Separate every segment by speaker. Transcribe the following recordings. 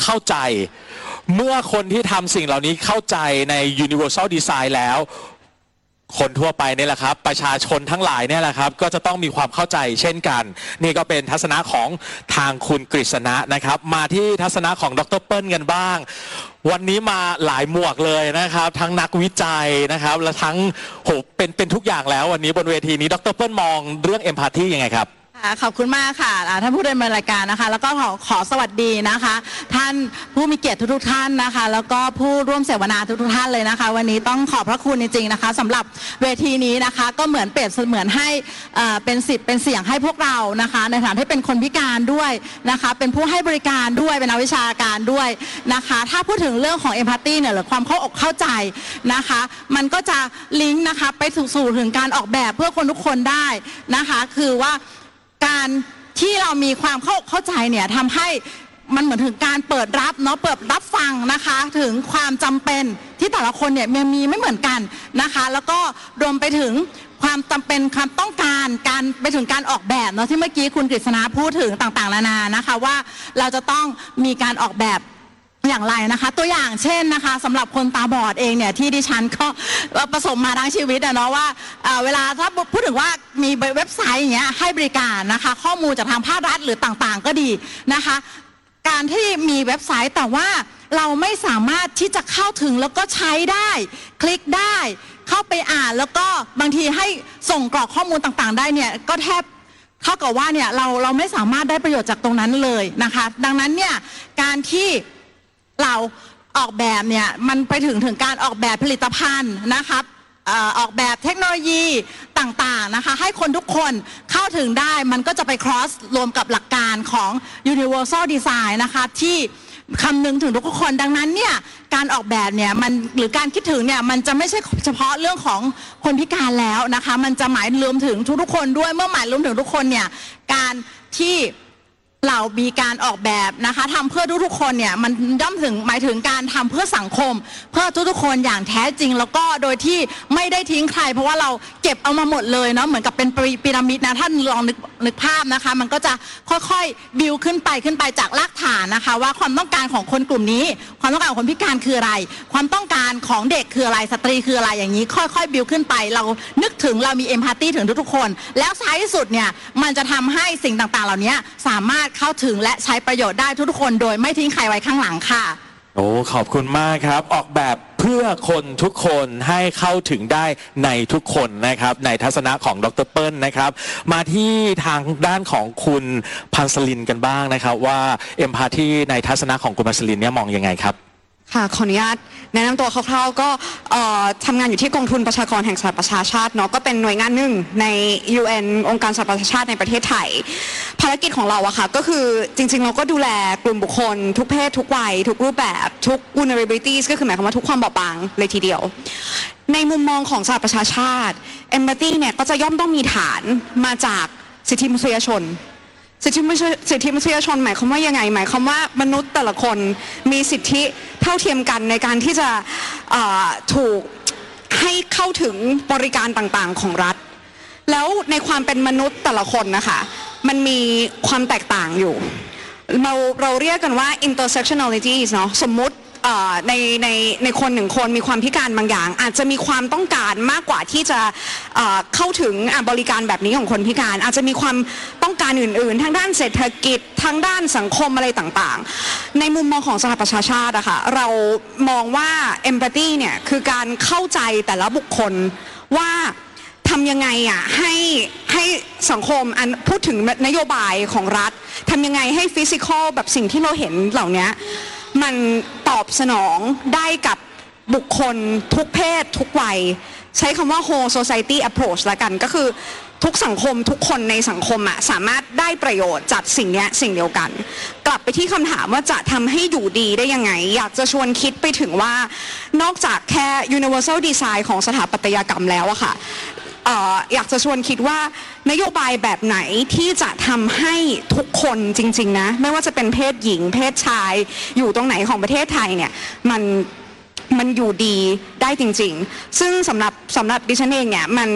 Speaker 1: เข้าใจเมื่อคนที่ทำสิ่งเหล่านี้เข้าใจใน Universal Design แล้วคนทั่วไปนี่แหละครับประชาชนทั้งหลายเนี่ยแหละครับก็จะต้องมีความเข้าใจเช่นกันนี่ก็เป็นทัศนะของทางคุณกฤษณะนะครับมาที่ทัศนะของดร.เปิ้ลกันบ้างวันนี้มาหลายหมวกเลยนะครับทั้งนักวิจัยนะครับและทั้งเป็นทุกอย่างแล้ววันนี้บนเวทีนี้ดร.เปิ้ลมองเรื่อง Empathy ยังไงครับ
Speaker 2: ขอบคุณมากค่ะท่านผู้ดำเนินรายการนะคะแล้วก็ขอสวัสดีนะคะท่านผู้มีเกียรติทุกท่านนะคะแล้วก็ผู้ร่วมเสวนาทุกท่านเลยนะคะวันนี้ต้องขอบพระคุณจริงๆนะคะสำหรับเวทีนี้นะคะก็เหมือนเปรียบเสมือนให้เป็นสิทธิ์เป็นเสียงให้พวกเรานะคะในฐานะที่เป็นคนพิการด้วยนะคะเป็นผู้ให้บริการด้วยเป็นนักวิชาการด้วยนะคะถ้าพูดถึงเรื่องของ Empathy เนี่ยหรือความเข้าอกเข้าใจนะคะมันก็จะลิงก์นะคะไปสู่ถึงการออกแบบเพื่อคนทุกคนได้นะคะคือว่าการที่เรามีความเข้าใจเนี่ยทำให้มันเหมือนถึงการเปิดรับเนาะเปิดรับฟังนะคะถึงความจำเป็นที่แต่ละคนเนี่ยมีไม่เหมือนกันนะคะแล้วก็รวมไปถึงความจำเป็นความต้องการการไปถึงการออกแบบเนาะที่เมื่อกี้คุณกฤษณะพูดถึงต่างๆนานานะคะว่าเราจะต้องมีการออกแบบอย่างไรนะคะตัวอย่างเช่นนะคะสำหรับคนตาบอดเองเนี่ยที่ดิฉันก็ประสบมาทั้งชีวิตเนาะว่าเวลาถ้าพูดถึงว่ามีเว็บไซต์อย่างเงี้ยให้บริการนะคะข้อมูลจากทางภาครัฐหรือต่างๆก็ดีนะคะการที่มีเว็บไซต์แต่ว่าเราไม่สามารถที่จะเข้าถึงแล้วก็ใช้ได้คลิกได้เข้าไปอ่านแล้วก็บางทีให้ส่งกรอกข้อมูลต่างๆได้เนี่ยก็แทบเท่ากับว่าเนี่ยเราไม่สามารถได้ประโยชน์จากตรงนั้นเลยนะคะดังนั้นเนี่ยการที่เราออกแบบเนี่ยมันไปถึงการออกแบบผลิตภัณฑ์นะครับออกแบบเทคโนโลยีต่างๆนะคะให้คนทุกคนเข้าถึงได้มันก็จะไป cross รวมกับหลักการของ Universal Design นะคะที่คำนึงถึงทุกคนดังนั้นเนี่ยการออกแบบเนี่ยมันหรือการคิดถึงเนี่ยมันจะไม่ใช่เฉพาะเรื่องของคนพิการแล้วนะคะมันจะหมายรวมถึงทุกๆคนด้วยเมื่อหมายรวมถึงทุกคนเนี่ยการที่เรามีการออกแบบนะคะทำเพื่อทุกๆคนเนี่ยมันย่อมถึงหมายถึงการทำเพื่อสังคมเพื่อทุกๆคนอย่างแท้จริงแล้วก็โดยที่ไม่ได้ทิ้งใครเพราะว่าเราเก็บเอามาหมดเลยเนาะเหมือนกับเป็นพีระมิดนะท่านลองนึกภาพนะคะมันก็จะค่อยๆบิวขึ้นไปจากรากฐานนะคะว่าความต้องการของคนกลุ่มนี้ความต้องการของคนพิการคืออะไรความต้องการของเด็กคืออะไรสตรีคืออะไรอย่างนี้ค่อยๆบิวขึ้นไปเรานึกถึงเรามีเอมพัตตี้ถึงทุกๆคนแล้วท้ายที่สุดเนี่ยมันจะทำให้สิ่งต่างๆเหล่านี้สามารถเข้าถึงและใช้ประโยชน์ได้ทุกๆคนโดยไม่ทิ้งใครไว้ข้างหลังค่ะ
Speaker 1: โอ้ขอบคุณมากครับออกแบบเพื่อคนทุกคนให้เข้าถึงได้ในทุกคนนะครับในทัศนะของดร.เปิ้ลนะครับมาที่ทางด้านของคุณพันศลินกันบ้างนะครับว่าเอมพาธีในทัศนะของคุณพันศลินเนี่ยมองยังไงครับ
Speaker 3: ค่ะขออนุญาตแนะนำตัวคร่าวๆก็ทำงานอยู่ที่กองทุนประชากรแห่งสหประชาชาติเนาะก็เป็นหน่วยงานหนึ่งใน UN องค์การสหประชาชาติในประเทศไทยภารกิจของเราอะค่ะก็คือจริงๆเราก็ดูแลกลุ่มบุคคลทุกเพศทุกวัยทุกรูปแบบทุก vulnerabilities ก็คือหมายความว่าทุกความบอบบางเลยทีเดียวในมุมมองของสหประชาชาติ Empathy เนี่ยก็จะย่อมต้องมีฐานมาจากสิทธิมนุษยชนสิทธิมนุษยชนหมายความว่ายังไงหมายความว่ามนุษย์แต่ละคนมีสิทธิเท่าเทียมกันในการที่จะถูกให้เข้าถึงบริการต่างๆของรัฐแล้วในความเป็นมนุษย์แต่ละคนนะคะมันมีความแตกต่างอยู่เราเรียกกันว่า intersectionalities เนาะสมมุติในคนหนึ่งคนมีความพิการบางอย่างอาจจะมีความต้องการมากกว่าที่จะเข้าถึงบริการแบบนี้ของคนพิการอาจจะมีความต้องการอื่นๆทางด้านเศรษฐกิจทางด้านสังคมอะไรต่างๆในมุมมองของสหประชาชาติอะค่ะเรามองว่า empathy เนี่ยคือการเข้าใจแต่ละบุคคลว่าทำยังไงอะให้สังคมพูดถึงนโยบายของรัฐทำยังไงให้ฟิสิกอลแบบสิ่งที่เราเห็นเหล่านี้มันตอบสนองได้กับบุคคลทุกเพศทุกวัยใช้คำว่า whole society approach ละกันก็คือทุกสังคมทุกคนในสังคมสามารถได้ประโยชน์จากสิ่งนี้สิ่งเดียวกันกลับไปที่คำถามว่าจะทำให้อยู่ดีได้ยังไงอยากจะชวนคิดไปถึงว่านอกจากแค่ universal design ของสถาปัตยกรรมแล้วอะค่ะอยากจะชวนคิดว่านโยบายแบบไหนที่จะทำให้ทุกคนจริงๆนะไม่ว่าจะเป็นเพศหญิงเพศชายอยู่ตรงไหนของประเทศไทยเนี่ยมันอยู่ดีได้จริงๆซึ่งสำหรับดิฉันเองเนี่ยมัน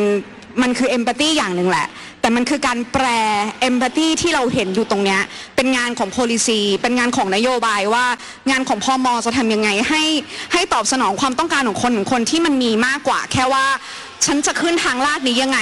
Speaker 3: มันคือเอมพัตตีอย่างหนึ่งแหละแต่มันคือการแปลเอมพัตตีที่เราเห็นอยู่ตรงเนี้ยเป็นงานของ policy เป็นงานของนโยบายว่างานของพม.จะทำยังไงให้ตอบสนองความต้องการของคนที่มันมีมากกว่าแค่ว่าฉันจะขึ้นทางลาดนี้ยังไง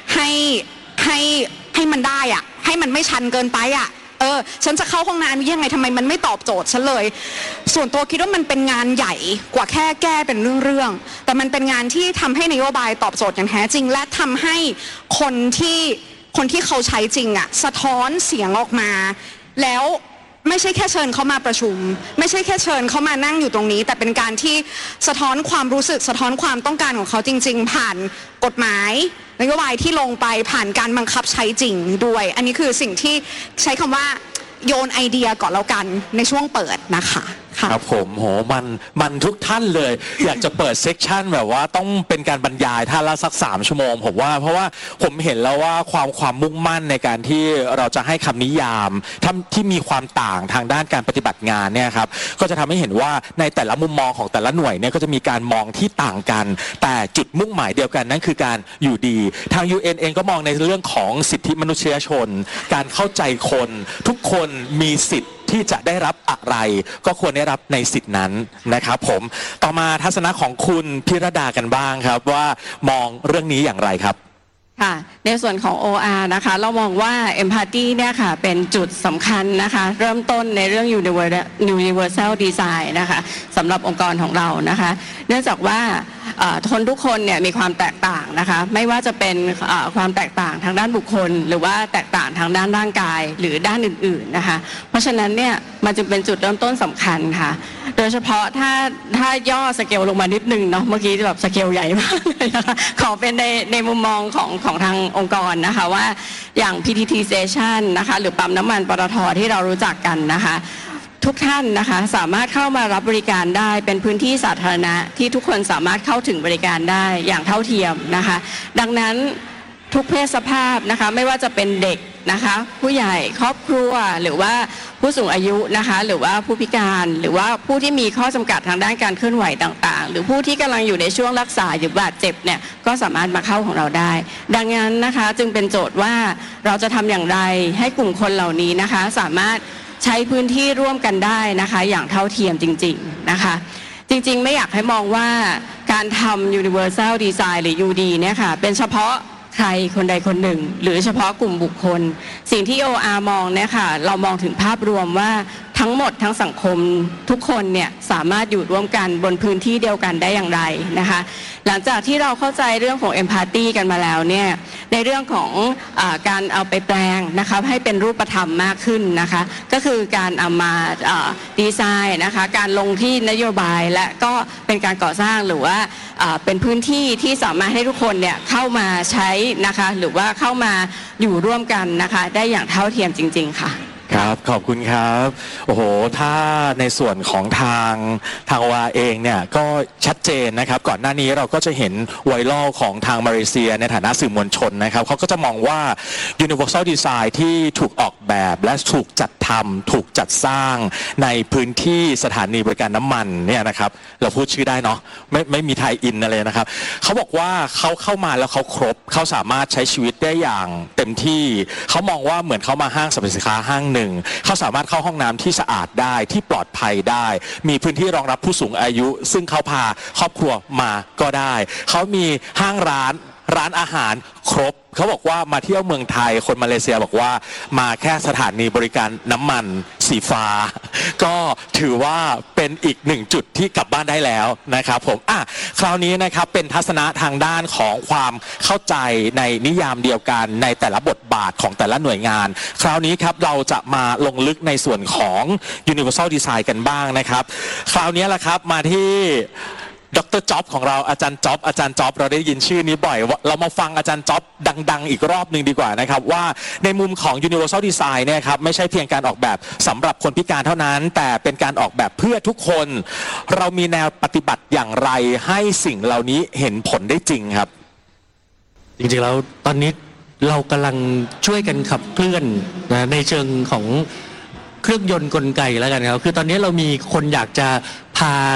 Speaker 3: ให้มันได้อะให้มันไม่ชันเกินไปอะฉันจะเข้าห้องน้ำยังไงทำไมมันไม่ตอบโจทย์ฉันเลยส่วนตัวคิดว่ามันเป็นงานใหญ่กว่าแค่แก้เป็นเรื่องแต่มันเป็นงานที่ทำให้นโยบายตอบโจทย์อย่างแท้จริงและทำให้คนที่เขาใช้จริงอะสะท้อนเสียงออกมาแล้วไม่ใช่แค่เชิญเขามาประชุมไม่ใช่แค่เชิญเขามานั่งอยู่ตรงนี้แต่เป็นการที่สะท้อนความรู้สึกสะท้อนความต้องการของเขาจริงๆผ่านกฎหมายนโยบายที่ลงไปผ่านการบังคับใช้จริงด้วยอันนี้คือสิ่งที่ใช้คำว่าโยนไอเดียก่อนแล้วกันในช่วงเปิดนะคะ
Speaker 1: ครับผมโหมันทุกท่านเลย อยากจะเปิดเซกชันแบบว่าต้องเป็นการบรรยายท่านละสัก3 ชั่วโมงผมว่าเพราะว่าผมเห็นแล้วว่าความมุ่งมั่นในการที่เราจะให้คำนิยามที่มีความต่างทางด้านการปฏิบัติงานเนี่ยครับก็จะทำให้เห็นว่าในแต่ละมุมมองของแต่ละหน่วยเนี่ยก็จะมีการมองที่ต่างกันแต่จุดมุ่งหมายเดียวกันนั่นคือการอยู่ดีทาง UN เองก็มองในเรื่องของสิทธิมนุษยชนการเข้าใจคนทุกคนมีสิทธิที่จะได้รับอะไรก็ควรได้รับในสิทธินั้นนะครับผมต่อมาทัศนะของคุณพิรดากันบ้างครับว่ามองเรื่องนี้อย่างไรครับ
Speaker 4: ค่ะในส่วนของ OR นะคะเรามองว่า Empathy เนี่ยค่ะเป็นจุดสำคัญนะคะเริ่มต้นในเรื่อง Universal Design นะคะสำหรับองค์กรของเรานะคะเนื่องจากว่าคนทุกคนเนี่ยมีความแตกต่างนะคะไม่ว่าจะเป็นความแตกต่างทางด้านบุคคลหรือว่าแตกต่างทางด้านร่างกายหรือด้านอื่นๆนะคะเพราะฉะนั้นเนี่ยมันจึงเป็นจุดเริ่มต้นสำคัญค่ะโดยเฉพาะถ้าย่อสเกลลงมานิดนึงเนาะเมื่อกี้แบบสเกลใหญ่มากเลยนะคะขอเป็นในมุมมองของทางองค์กรนะคะว่าอย่าง PTT Station นะคะหรือปั๊มน้ำมันปตท.ที่เรารู้จักกันนะคะทุกท่านนะคะสามารถเข้ามารับบริการได้เป็นพื้นที่สาธารณะที่ทุกคนสามารถเข้าถึงบริการได้อย่างเท่าเทียมนะคะดังนั้นทุกเพศสภาพนะคะไม่ว่าจะเป็นเด็กนะคะผู้ใหญ่ครอบครัวหรือว่าผู้สูงอายุนะคะหรือว่าผู้พิการหรือว่าผู้ที่มีข้อจำกัดทางด้านการเคลื่อนไหวต่างๆหรือผู้ที่กำลังอยู่ในช่วงรักษาหรือบาดเจ็บเนี่ยก็สามารถมาเข้าของเราได้ดังนั้นนะคะจึงเป็นโจทย์ว่าเราจะทำอย่างไรให้กลุ่มคนเหล่านี้นะคะสามารถใช้พื้นที่ร่วมกันได้นะคะอย่างเท่าเทียมจริงๆนะคะจริงๆไม่อยากให้มองว่าการทำ Universal Design หรือ UD เนี่ยค่ะเป็นเฉพาะใครคนใดคนหนึ่งหรือเฉพาะกลุ่มบุคคลสิ่งที่ OR มองเนี่ยค่ะเรามองถึงภาพรวมว่าทั้งหมดทั้งสังคมทุกคนเนี่ยสามารถอยู่ร่วมกันบนพื้นที่เดียวกันได้อย่างไรนะคะหลังจากที่เราเข้าใจเรื่องของ Empathy กันมาแล้วเนี่ยในเรื่องของการเอาไปแปลงนะคะให้เป็นรูปธรรมมากขึ้นนะคะก็คือการเอามาดีไซน์นะคะการลงที่นโยบายและก็เป็นการก่อสร้างหรือว่าเป็นพื้นที่ที่สามารถให้ทุกคนเนี่ยเข้ามาใช้นะคะหรือว่าเข้ามาอยู่ร่วมกันนะคะได้อย่างเท่าเทียมจริงๆค่ะ
Speaker 1: ครับขอบคุณครับโอ้โหถ้าในส่วนของทางวาเองเนี่ยก็ชัดเจนนะครับก่อนหน้านี้เราก็จะเห็นไวรัลของทางมาเลเซียในฐานะสื่อมวลชนนะครับเขาก็จะมองว่า Universal Design ที่ถูกออกแบบและถูกจัดทำถูกจัดสร้างในพื้นที่สถานีบริการน้ำมันเนี่ยนะครับเราพูดชื่อได้เนาะไม่มีไทยอินอะไรนะครับเขาบอกว่าเขาเข้ามาแล้วเขาครบเขาสามารถใช้ชีวิตได้อย่างเต็มที่เขามองว่าเหมือนเขามาห้างสรรพสินค้าห้างหนึ่งเขาสามารถเข้าห้องน้ำที่สะอาดได้ที่ปลอดภัยได้มีพื้นที่รองรับผู้สูงอายุซึ่งเขาพาครอบครัวมาก็ได้เขามีห้างร้านอาหารครบเขาบอกว่ามาเที่ยวเมืองไทยคนมาเลเซียบอกว่ามาแค่สถานีบริการน้ำมันสีฟ้าก็ถือว่าเป็นอีก1จุดที่กลับบ้านได้แล้วนะครับผมคราวนี้นะครับเป็นทัศนะทางด้านของความเข้าใจในนิยามเดียวกันในแต่ละบทบาทของแต่ละหน่วยงานคราวนี้ครับเราจะมาลงลึกในส่วนของ Universal Design กันบ้างนะครับคราวนี้แหละครับมาที่ดร.จ๊อบของเราอาจารย์จ๊อบเราได้ยินชื่อนี้บ่อยเรามาฟังอาจารย์จ๊อบดังๆอีกรอบหนึ่งดีกว่านะครับว่าในมุมของ Universal Design เนี่ยครับไม่ใช่เพียงการออกแบบสำหรับคนพิการเท่านั้นแต่เป็นการออกแบบเพื่อทุกคนเรามีแนวปฏิบัติอย่างไรให้สิ่งเหล่านี้เห็นผลได้จริงครับ
Speaker 5: จริงๆแล้วตอนนี้เรากำลังช่วยกันขับเคลื่อนนะในเชิงของเครื่องยนต์กลไกแล้วกันครับคือตอนนี้เรามีคนอยากจะพา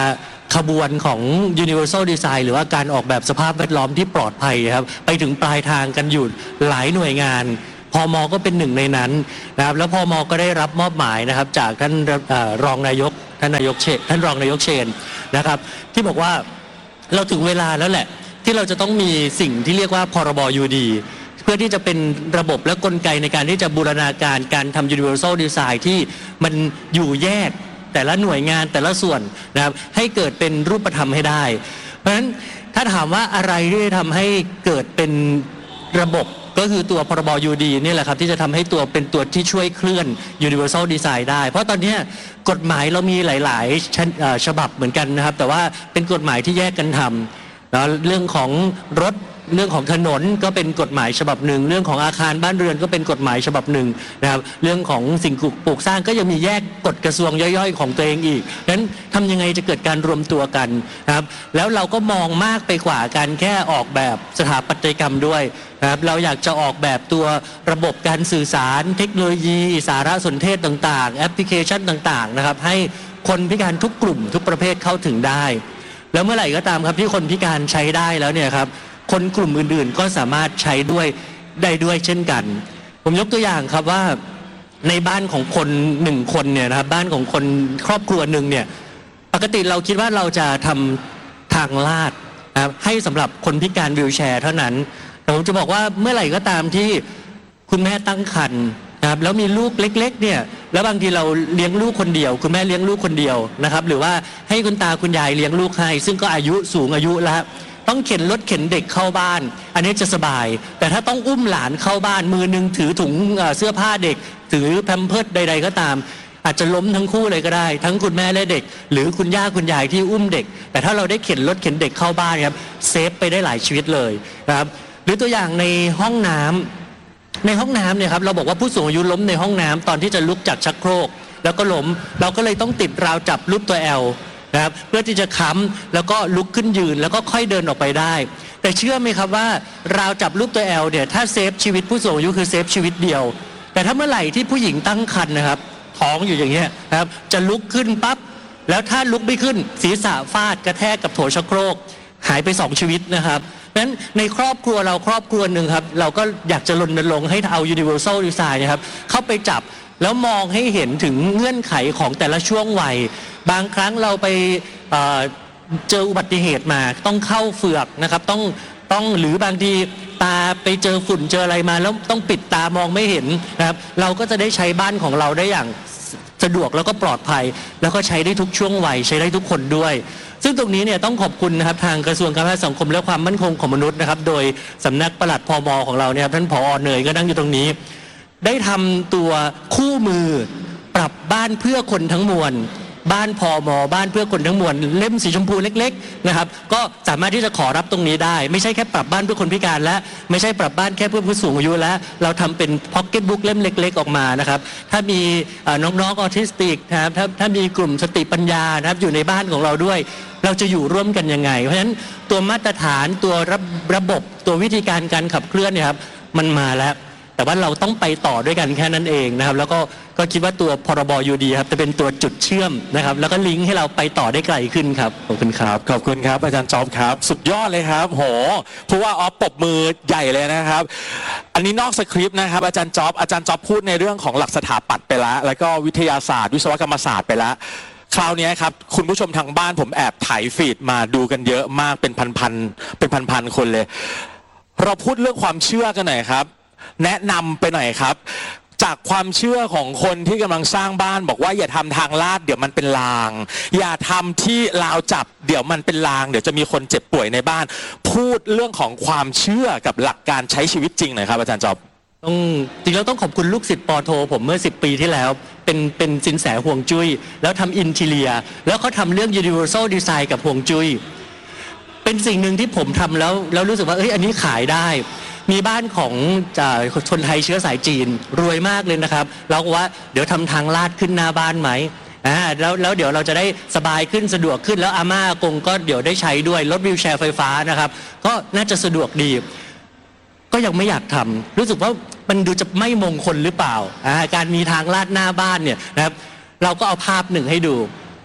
Speaker 5: ขบวนของ Universal Design หรือว่าการออกแบบสภาพแวดล้อมที่ปลอดภัยครับไปถึงปลายทางกันอยู่หลายหน่วยงานพม.ก็เป็นหนึ่งในนั้นนะครับแล้วพม.ก็ได้รับมอบหมายนะครับจากท่านรองนายกท่านรองนายกเชนนะครับที่บอกว่าเราถึงเวลาแล้วแหละที่เราจะต้องมีสิ่งที่เรียกว่าพรบ UD เพื่อที่จะเป็นระบบและกลไกในการที่จะบูรณาการการทำ Universal Design ที่มันอยู่แยกแต่ละหน่วยงานแต่ละส่วนนะครับให้เกิดเป็นรูปธรรมให้ได้เพราะฉะนั้นถ้าถามว่าอะไรที่ทำให้เกิดเป็นระบบก็คือตัวพรบ UD นี่แหละครับที่จะทำให้ตัวเป็นตัวที่ช่วยเคลื่อน Universal Design ได้เพราะตอนนี้กฎหมายเรามีหลายๆฉบับเหมือนกันนะครับแต่ว่าเป็นกฎหมายที่แยกกันทำแล้วเรื่องของรถเรื่องของถนนก็เป็นกฎหมายฉบับหนึ่งเรื่องของอาคารบ้านเรือนก็เป็นกฎหมายฉบับหนึ่งนะครับเรื่องของสิ่งปลูกสร้างก็ยังมีแยกกฎกระทรวงย่อยๆของตัวเองอีกนั้นทำยังไงจะเกิดการรวมตัวกันนะครับแล้วเราก็มองมากไปกว่าการแค่ออกแบบสถาปัตยกรรมด้วยนะครับเราอยากจะออกแบบตัวระบบการสื่อสารเทคโนโลยีสารสนเทศต่างๆแอปพลิเคชันต่างๆนะครับให้คนพิการทุกกลุ่มทุกประเภทเข้าถึงได้แล้วเมื่อไหร่ก็ตามครับที่คนพิการใช้ได้แล้วเนี่ยครับคนกลุ่มอื่นๆก็สามารถใช้ได้ด้วยเช่นกันผมยกตัวอย่างครับว่าในบ้านของคนหนึ่งคนเนี่ยนะครับบ้านของคนครอบครัวหนึ่งเนี่ยปกติเราคิดว่าเราจะทำทางลาดนะครับให้สำหรับคนพิการวีลแชร์เท่านั้นผมจะบอกว่าเมื่อไหร่ก็ตามที่คุณแม่ตั้งครรภ์นะครับแล้วมีลูกเล็กๆเนี่ยแล้วบางทีเราเลี้ยงลูกคนเดียวคุณแม่เลี้ยงลูกคนเดียวนะครับหรือว่าให้คุณตาคุณยายเลี้ยงลูกให้ซึ่งก็สูงอายุแล้วต้องเข็นรถเข็นเด็กเข้าบ้านอันนี้จะสบายแต่ถ้าต้องอุ้มหลานเข้าบ้านมือนึงถือถุงเสื้อผ้าเด็กถือแพมเพิร์สใดๆก็ตามอาจจะล้มทั้งคู่เลยก็ได้ทั้งคุณแม่และเด็กหรือคุณย่าคุณยายที่อุ้มเด็กแต่ถ้าเราได้เข็นรถเข็นเด็กเข้าบ้านครับเซฟไปได้หลายชีวิตเลยนะครับหรือตัวอย่างในห้องน้ำเนี่ยครับเราบอกว่าผู้สูงอายุล้มในห้องน้ำตอนที่จะลุกจากชักโครกแล้วก็ล้มเราก็เลยต้องติดราวจับรูปตัว Lนะครับเพื่อที่จะค้ำแล้วก็ลุกขึ้นยืนแล้วก็ค่อยเดินออกไปได้แต่เชื่อไหมครับว่าราวจับรูปตัว L เนี่ยถ้าเซฟชีวิตผู้สูงอายุคือเซฟชีวิตเดียวแต่ถ้าเมื่อไหร่ที่ผู้หญิงตั้งครรภ์นะครับท้องอยู่อย่างเงี้ยนะครับจะลุกขึ้นปั๊บแล้วถ้าลุกไม่ขึ้นศีรษะฟาดกระแทกกับโถชักโครกหายไป2ชีวิตนะครับนั้นในครอบครัวเราครอบครัวหนึ่งครับเราก็อยากจะรณรงค์ให้เอา Universal Design นะครับเข้าไปจับแล้วมองให้เห็นถึงเงื่อนไขของแต่ละช่วงวัยบางครั้งเราไปเจออุบัติเหตุมาต้องเข้าเฝือกนะครับต้องหรือบางทีตาไปเจอฝุ่นเจออะไรมาแล้วต้องปิดตามองไม่เห็นนะครับเราก็จะได้ใช้บ้านของเราได้อย่างสะดวกแล้วก็ปลอดภัยแล้วก็ใช้ได้ทุกช่วงวัยใช้ได้ทุกคนด้วยซึ่งตรงนี้เนี่ยต้องขอบคุณนะครับทางกระทรวงการพัฒนาสังคมและความมั่นคงของมนุษย์นะครับโดยสำนักปลัดพม.ของเราเนี่ยท่านผอ.เนยก็นั่งอยู่ตรงนี้ได้ทำตัวคู่มือปรับบ้านเพื่อคนทั้งมวลบ้านพม.บ้านเพื่อคนทั้งมวลเล่มสีชมพูเล็กๆนะครับก็สามารถที่จะขอรับตรงนี้ได้ไม่ใช่แค่ปรับบ้านเพื่อคนพิการและไม่ใช่ปรับบ้านแค่เพื่อผู้สูงอายุแล้วเราทำเป็นพ็อกเก็ตบุ๊กเล่มเล็กๆออกมานะครับถ้ามีน้องๆออทิสติกนะครับถ้ามีกลุ่มสติปัญญานะครับอยู่ในบ้านของเราด้วยเราจะอยู่ร่วมกันยังไงเพราะฉะนั้นตัวมาตรฐานตัวระบบตัววิธีการขับเคลื่อนเนี่ยครับมันมาแล้วแต่ว่าเราต้องไปต่อด้วยกันแค่นั้นเองนะครับแล้วก็คิดว่าตัวพรบ UD ครับจะเป็นตัวจุดเชื่อมนะครับแล้วก็ลิงก์ให้เราไปต่อได้ไกลขึ้นครับขอบคุณครับ
Speaker 1: ขอบคุณครับอาจารย์จ๊อบครับสุดยอดเลยครับโหเพราะว่าออฟปรบมือใหญ่เลยนะครับอันนี้นอกสคริปต์นะครับอาจารย์จ๊อบพูดในเรื่องของหลักสถาปัตย์ไปแล้วก็วิทยาศาสตร์วิศวกรรมศาสตร์ไปแล้วคราวนี้ครับคุณผู้ชมทางบ้านผมแอบถ่ายฟีดมาดูกันเยอะมากเป็นพันคนเลยเราพูดเรื่องความเชื่อกันหน่อยครับแนะนำไปหน่อยครับจากความเชื่อของคนที่กำลังสร้างบ้านบอกว่าอย่าทำทางลาดเดี๋ยวมันเป็นรางอย่าทำที่ราวจับเดี๋ยวมันเป็นรางเดี๋ยวจะมีคนเจ็บป่วยในบ้านพูดเรื่องของความเชื่อกับหลักการใช้ชีวิตจริงหน่อยครับอาจารย์จ๊อบ
Speaker 5: จริงแล้วต้องขอบคุณลูกศิษย์ปอโทผมเมื่อ10 ปีที่แล้วเป็นสินแสห่วงจุ้ยแล้วทำอินทีเลียแล้วเขาทำเรื่อง Universal Design กับห่วงจุ้ยเป็นสิ่งหนึ่งที่ผมทำแล้วรู้สึกว่าอันนี้ขายได้มีบ้านของชนไทยเชื้อสายจีนรวยมากเลยนะครับเราก็ว่าเดี๋ยวทำทางลาดขึ้นหน้าบ้านไหมแล้วเดี๋ยวเราจะได้สบายขึ้นสะดวกขึ้นแล้วอาม่าอากงก็เดี๋ยวได้ใช้ด้วยรถวีลแชร์ไฟฟ้านะครับก็น่าจะสะดวกดีก็ยังไม่อยากทำรู้สึกว่ามันดูจะไม่มงคลหรือเปล่าการมีทางลาดหน้าบ้านเนี่ยนะครับเราก็เอาภาพหนึ่งให้ดู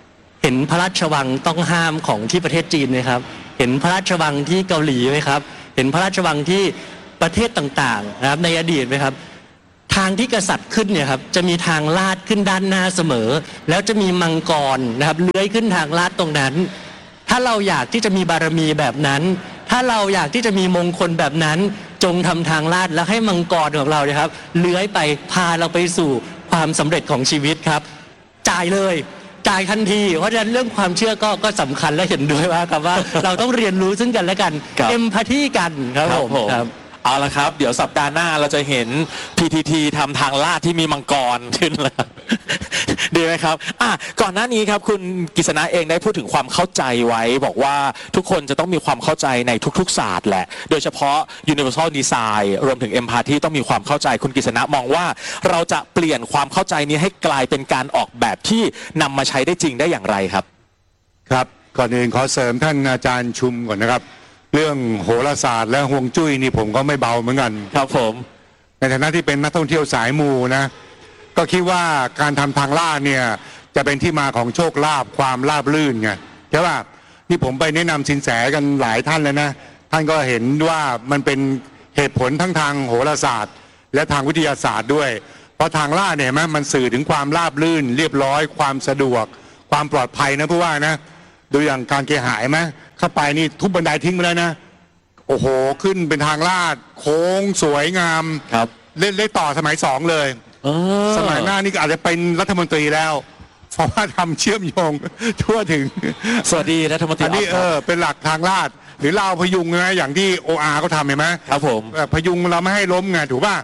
Speaker 5: เห็นพระราชวังต้องห้ามของที่ประเทศจีนไหมครับเห็นพระราชวังที่เกาหลีไหมครับเห็นพระราชวังที่ประเทศต่างๆนะครับในอดีตไหมครับทางที่กษัตริย์ขึ้นเนี่ยครับจะมีทางลาดขึ้นด้านหน้าเสมอแล้วจะมีมังกรนะครับเลื้อยขึ้นทางลาดตรงนั้นถ้าเราอยากที่จะมีบารมีแบบนั้นถ้าเราอยากที่จะมีมงคลแบบนั้นจงทำทางลาดแล้วให้มังกรของเราเนี่ยครับเลื้อยไปพาเราไปสู่ความสำเร็จของชีวิตครับจ่ายเลยจ่ายทันทีเพราะฉะนั้นเรื่องความเชื่อก็สำคัญและเห็นด้วยว่าครับว่า เราต้องเรียนรู้ซึ่งกันและกันเอมพัตตีกันครับผมครับ
Speaker 1: เอาละครับเดี๋ยวสัปดาห์หน้าเราจะเห็น PTT ทำทางลาดที่มีมังกรขึ้นแล้วดีไหมครับก่อนหน้านี้ครับคุณกฤษณะเองได้พูดถึงความเข้าใจไว้บอกว่าทุกคนจะต้องมีความเข้าใจในทุกๆศาสตร์แหละโดยเฉพาะ Universal Design รวมถึง Empathy ต้องมีความเข้าใจคุณกฤษณะมองว่าเราจะเปลี่ยนความเข้าใจนี้ให้กลายเป็นการออกแบบที่นำมาใช้ได้จริงได้อย่างไรครับ
Speaker 6: ครับก่อนอื่นขอเสริมท่านอาจารย์ชุมก่อนนะครับเรื่องโหราศาสตร์และฮวงจุ้ยนี่ผมก็ไม่เบาเหมือนกัน
Speaker 1: ครับผม
Speaker 6: ในฐานะที่เป็นนักท่องเที่ยวสายมูนะก็คิดว่าการทำทางลาดเนี่ยจะเป็นที่มาของโชคลาภความราบรื่นไงใช่ป่ะนี่ผมไปแนะนำสินแสกันหลายท่านเลยนะท่านก็เห็นว่ามันเป็นเหตุผลทั้งทางโหราศาสตร์และทางวิทยาศาสตร์ด้วยเพราะทางลาดเนี่ยมันสื่อถึงความราบรื่นเรียบร้อยความสะดวกความปลอดภัยนะผู้ว่านะดูอย่างการเกหายไหมเข้าไปนี่ทุบบันไดทิ้งไปแล้วนะโอ้โหขึ้นเป็นทางลาดโค้งสวยงาม
Speaker 1: ครับ
Speaker 6: เล่นต่อสมัย2เลยสมัยหน้านี่อาจจะเป็นรัฐมนตรีแล้วเพราะว่าทำเชื่อมโยงทั่วถึง
Speaker 1: สวัสดีรัฐมนตรี
Speaker 6: อันนี้เป็นหลักทางลาดหรือเราพยุงนะอย่างที่ OR เขาทำเห็นไหม
Speaker 1: ครับผม
Speaker 6: พยุงเราไม่ให้ล้มไงถูกป่ะ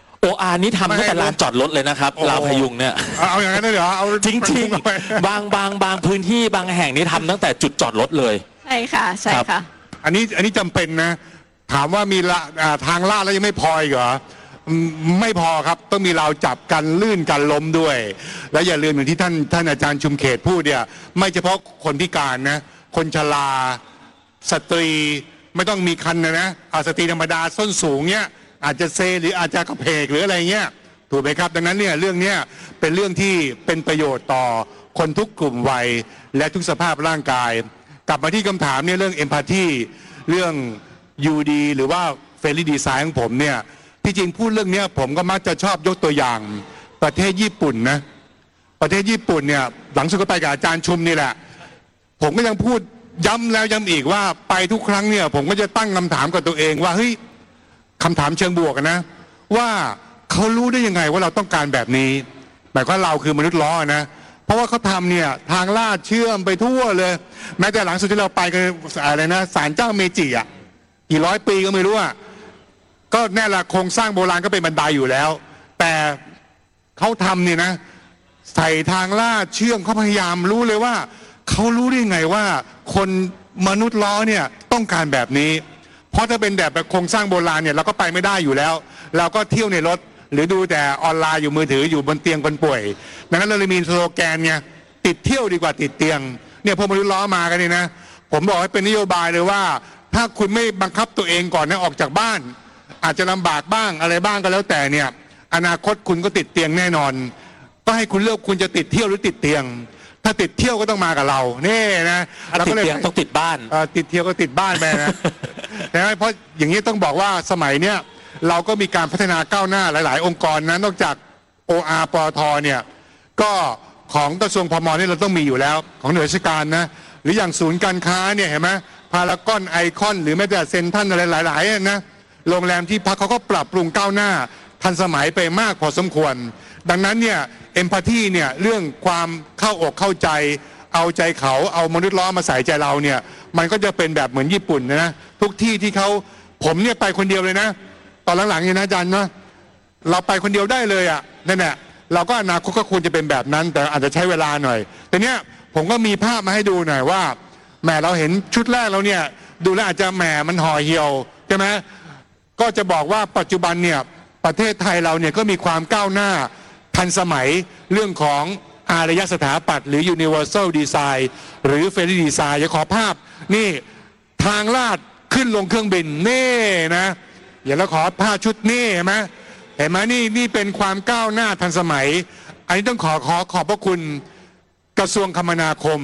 Speaker 1: OR นี้ทำตั้งแต่ลานจอดรถเลยนะครับลาวพยุงเนี่ย
Speaker 6: เอาอย่างนั้นเลยเหรอเอา
Speaker 1: จริงๆบางพื้นที่บางแห่งนี้ทำตั้งแต่จุดจอดรถเลย
Speaker 4: ใช่ค่ะใช่ค่ะ
Speaker 6: อันนี้จำเป็นนะถามว่ามีทางลาดแล้วยังไม่พออีกเหรอไม่พอครับต้องมีราวจับกันลื่นกันล้มด้วยและอย่าลืมอย่างที่ท่านอาจารย์ชุมเขตพูดเนี่ยไม่เฉพาะคนพิการนะคนชราสตรีไม่ต้องมีคันนะสตรีธรรมดาส้นสูงเนี่ยอาจจะเซหรืออาจจะกระเพกหรืออะไรเงี้ยถูกไหมครับดังนั้นเนี่ยเรื่องนี้เป็นเรื่องที่เป็นประโยชน์ต่อคนทุกกลุ่มวัยและทุกสภาพร่างกายกลับมาที่คำถามเนี่ยเรื่อง Empathy เรื่อง UD หรือว่า Friendly Design ของผมเนี่ยที่จริงพูดเรื่องนี้ผมก็มักจะชอบยกตัวอย่างประเทศญี่ปุ่นนะประเทศญี่ปุ่นเนี่ยหลังสุดก็ไปกับอาจารย์ชุมนี่แหละผมก็ยังพูดย้ำแล้วย้ำอีกว่าไปทุกครั้งเนี่ยผมก็จะตั้งคำถามกับตัวเองว่าเฮ้ยคำถามเชิงบวกนะว่าเขารู้ได้ยังไงว่าเราต้องการแบบนี้หมายความเราคือมนุษย์ล้อนะเพราะว่าเขาทำเนี่ยทางลาดเชื่อมไปทั่วเลยแม้แต่หลังสุดที่เราไปกันอะไรนะศาลเจ้าเมจิอ่ะกี่ร้อยปีก็ไม่รู้อ่ะก็แน่ละโครงสร้างโบราณก็เป็นบันไดอยู่แล้วแต่เขาทำเนี่ยนะใส่ทางลาดเชื่อมเขาพยายามรู้เลยว่าเขารู้ได้ไงว่าคนมนุษย์ล้อเนี่ยต้องการแบบนี้เพราะถ้าเป็นแบบโครงสร้างโบราณเนี่ยเราก็ไปไม่ได้อยู่แล้วเราก็เที่ยวในรถหรือดูแต่ออนไลน์อยู่มือถืออยู่บนเตียงคนป่วยดังนั้นเราเลยมีสโลแกนเนี่ยติดเที่ยวดีกว่าติดเตียงเนี่ยพวกมนุษย์ล้อมากันนี่นะผมบอกให้เป็นนโยบายเลยว่าถ้าคุณไม่บังคับตัวเองก่อนนะออกจากบ้านอาจจะลำบากบ้างอะไรบ้างก็แล้วแต่เนี่ยอนาคตคุณก็ติดเตียงแน่นอนก็ให้คุณเลือกคุณจะติดเที่ยวหรือติดเตียงถ้าติดเที่ยวก็ต้องมากับเรานี่นะ
Speaker 1: เราก็เลยต้องติดบ้าน
Speaker 6: ติดเที่ยวก็ติดบ้านไปนะแต่เพราะอย่างนี้ต้องบอกว่าสมัยเนี้ยเราก็มีการพัฒนาก้าวหน้าหลายๆองค์กรนะนอกจาก OR ปตทเนี่ยก็ของกระทรวงพมนี่เราต้องมีอยู่แล้วของหน่วยราชการนะหรืออย่างศูนย์การค้าเนี่ยเห็นไหมพารากอนไอคอนหรือแม้แต่เซ็นทรัลอะไรหลายๆนะโรงแรมที่พักเขาก็ปรับปรุงก้าวหน้าทันสมัยไปมากพอสมควรดังนั้นเนี่ยเอมพัตตีเนี่ยเรื่องความเข้าอกเข้าใจเอาใจเขาเอามนุษย์ล้อมาใส่ใจเราเนี่ยมันก็จะเป็นแบบเหมือนญี่ปุ่นนะทุกที่ที่เขาผมเนี่ยไปคนเดียวเลยนะตอนหลังๆเนี่ยนะอาจารย์นะเราไปคนเดียวได้เลยอ่ะนั่นแหละเราก็อนาคตก็ควรจะเป็นแบบนั้นแต่อาจจะใช้เวลาหน่อยแต่เนี้ยผมก็มีภาพมาให้ดูหน่อยว่าแหมเราเห็นชุดแรกเราเนี่ยดูแล้วอาจจะแหมมันห่อเหี่ยวใช่ไหมก็จะบอกว่าปัจจุบันเนี่ยประเทศไทยเราเนี่ยก็มีความก้าวหน้าทันสมัยเรื่องของอารยสถาปัตย์หรือ Universal Design หรือ Friendly Design จะขอภาพนี่ทางลาดขึ้นลงเครื่องบินนี่นะอย่าแล้วขอภาพชุดนี่เห็นไหมนี่เป็นความก้าวหน้าทันสมัยอันนี้ต้องขอบพระคุณกระทรวงคมนาคม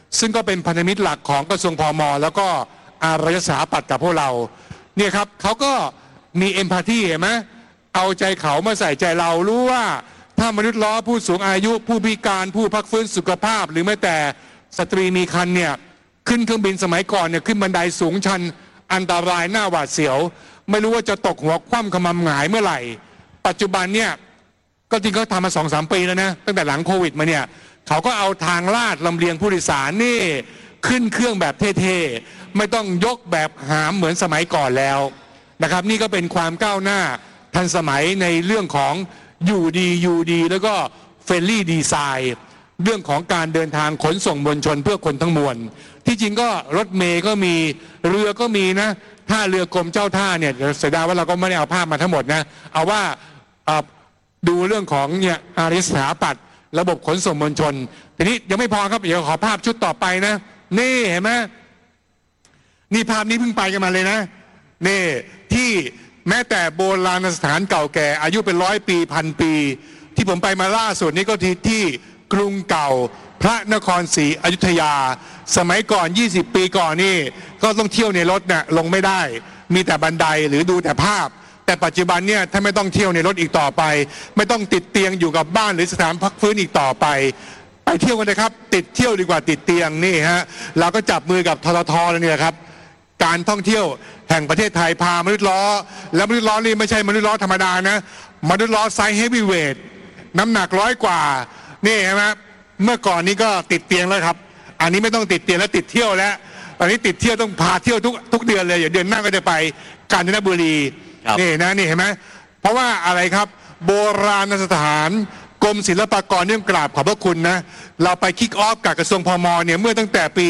Speaker 6: ซึ่งก็เป็นพันธมิตรหลักของกระทรวงพม.แล้วก็อารยสถาปัตย์กับพวกเราเนี่ยครับเขาก็มีเอมพัตตีเห็นไหมเอาใจเขามาใส่ใจเรารู้ว่าถ้ามนุษย์ล้อผู้สูงอายุผู้พิการผู้พักฟื้นสุขภาพหรือแม้แต่สตรีมีครรภ์เนี่ยขึ้นเครื่องบินสมัยก่อนเนี่ยขึ้นบันไดสูงชันอันตรายหน้าหวาดเสียวไม่รู้ว่าจะตกหัวคว่ำขมำหงายเมื่อไหร่ปัจจุบันเนี่ยก็จริงเขาทำมา 2-3 ปีแล้วนะตั้งแต่หลังโควิดมาเนี่ยเขาก็เอาทางลาดลำเลียงผู้โดยสารนี่ขึ้นเครื่องแบบเท่ๆไม่ต้องยกแบบหามเหมือนสมัยก่อนแล้วนะครับนี่ก็เป็นความก้าวหน้าทันสมัยในเรื่องของอยู่ดีแล้วก็เฟรนลี่ดีไซน์เรื่องของการเดินทางขนส่งมวลชนเพื่อคนทั้งมวลที่จริงก็รถเมย์ก็มีเรือก็มีนะท่าเรือกรมเจ้าท่าเนี่ยเสียดายว่าเราก็ไม่ได้เอาภาพมาทั้งหมดนะเอาว่าดูเรื่องของเนี่ยอารยสถาปัตย์ระบบขนส่งมวลชนทีนี้ยังไม่พอครับเดี๋ยวขอภาพชุดต่อไปนะนี่เห็นไหมนี่ภาพนี้เพิ่งไปกันมาเลยนะนี่ที่แม้แต่โบราณสถานเก่าแก่อายุเป็น100 ปีพันปีที่ผมไปมาล่าสุดนี่ก็ที่กรุงเก่าพระนครศรีอยุธยาสมัยก่อน20 ปีก่อนนี่ก็ต้องเที่ยวในรถเนี่ยลงไม่ได้มีแต่บันไดหรือดูแต่ภาพแต่ปัจจุบันเนี่ยถ้าไม่ต้องเที่ยวในรถอีกต่อไปไม่ต้องติดเตียงอยู่กับบ้านหรือสถานพักฟื้นอีกต่อไปไปเที่ยวกันนะครับติดเที่ยวดีกว่าติดเตียงนี่ฮะเราก็จับมือกับทททแล้วเนี่ยครับการท่องเที่ยวแห่งประเทศไทยพามนุษย์ล้อแล้วมนุษย์ล้อนี่ไม่ใช่มนุษย์ล้อธรรมดานะมนุษย์ล้อไซส์เฮฟวีเวทน้ำหนัก100 กว่านี่ใช่ไหมเมื่อก่อนนี้ก็ติดเตียงแล้วครับอันนี้ไม่ต้องติดเตียงแล้วติดเที่ยวแล้วตอนนี้ติดเที่ยวต้องพาเที่ยวทุกเดือนเลยอย่างเดือนหน้าก็จะไปกาญจนบุรีนี่นะนี่เห็นไหมเพราะว่าอะไรครับโบราณสถานกรมศิลปากรเนี่ยกราบขอบพระคุณนะเราไปคิกออฟกับกระทรวงพม.เนี่ยเมื่อตั้งแต่ปี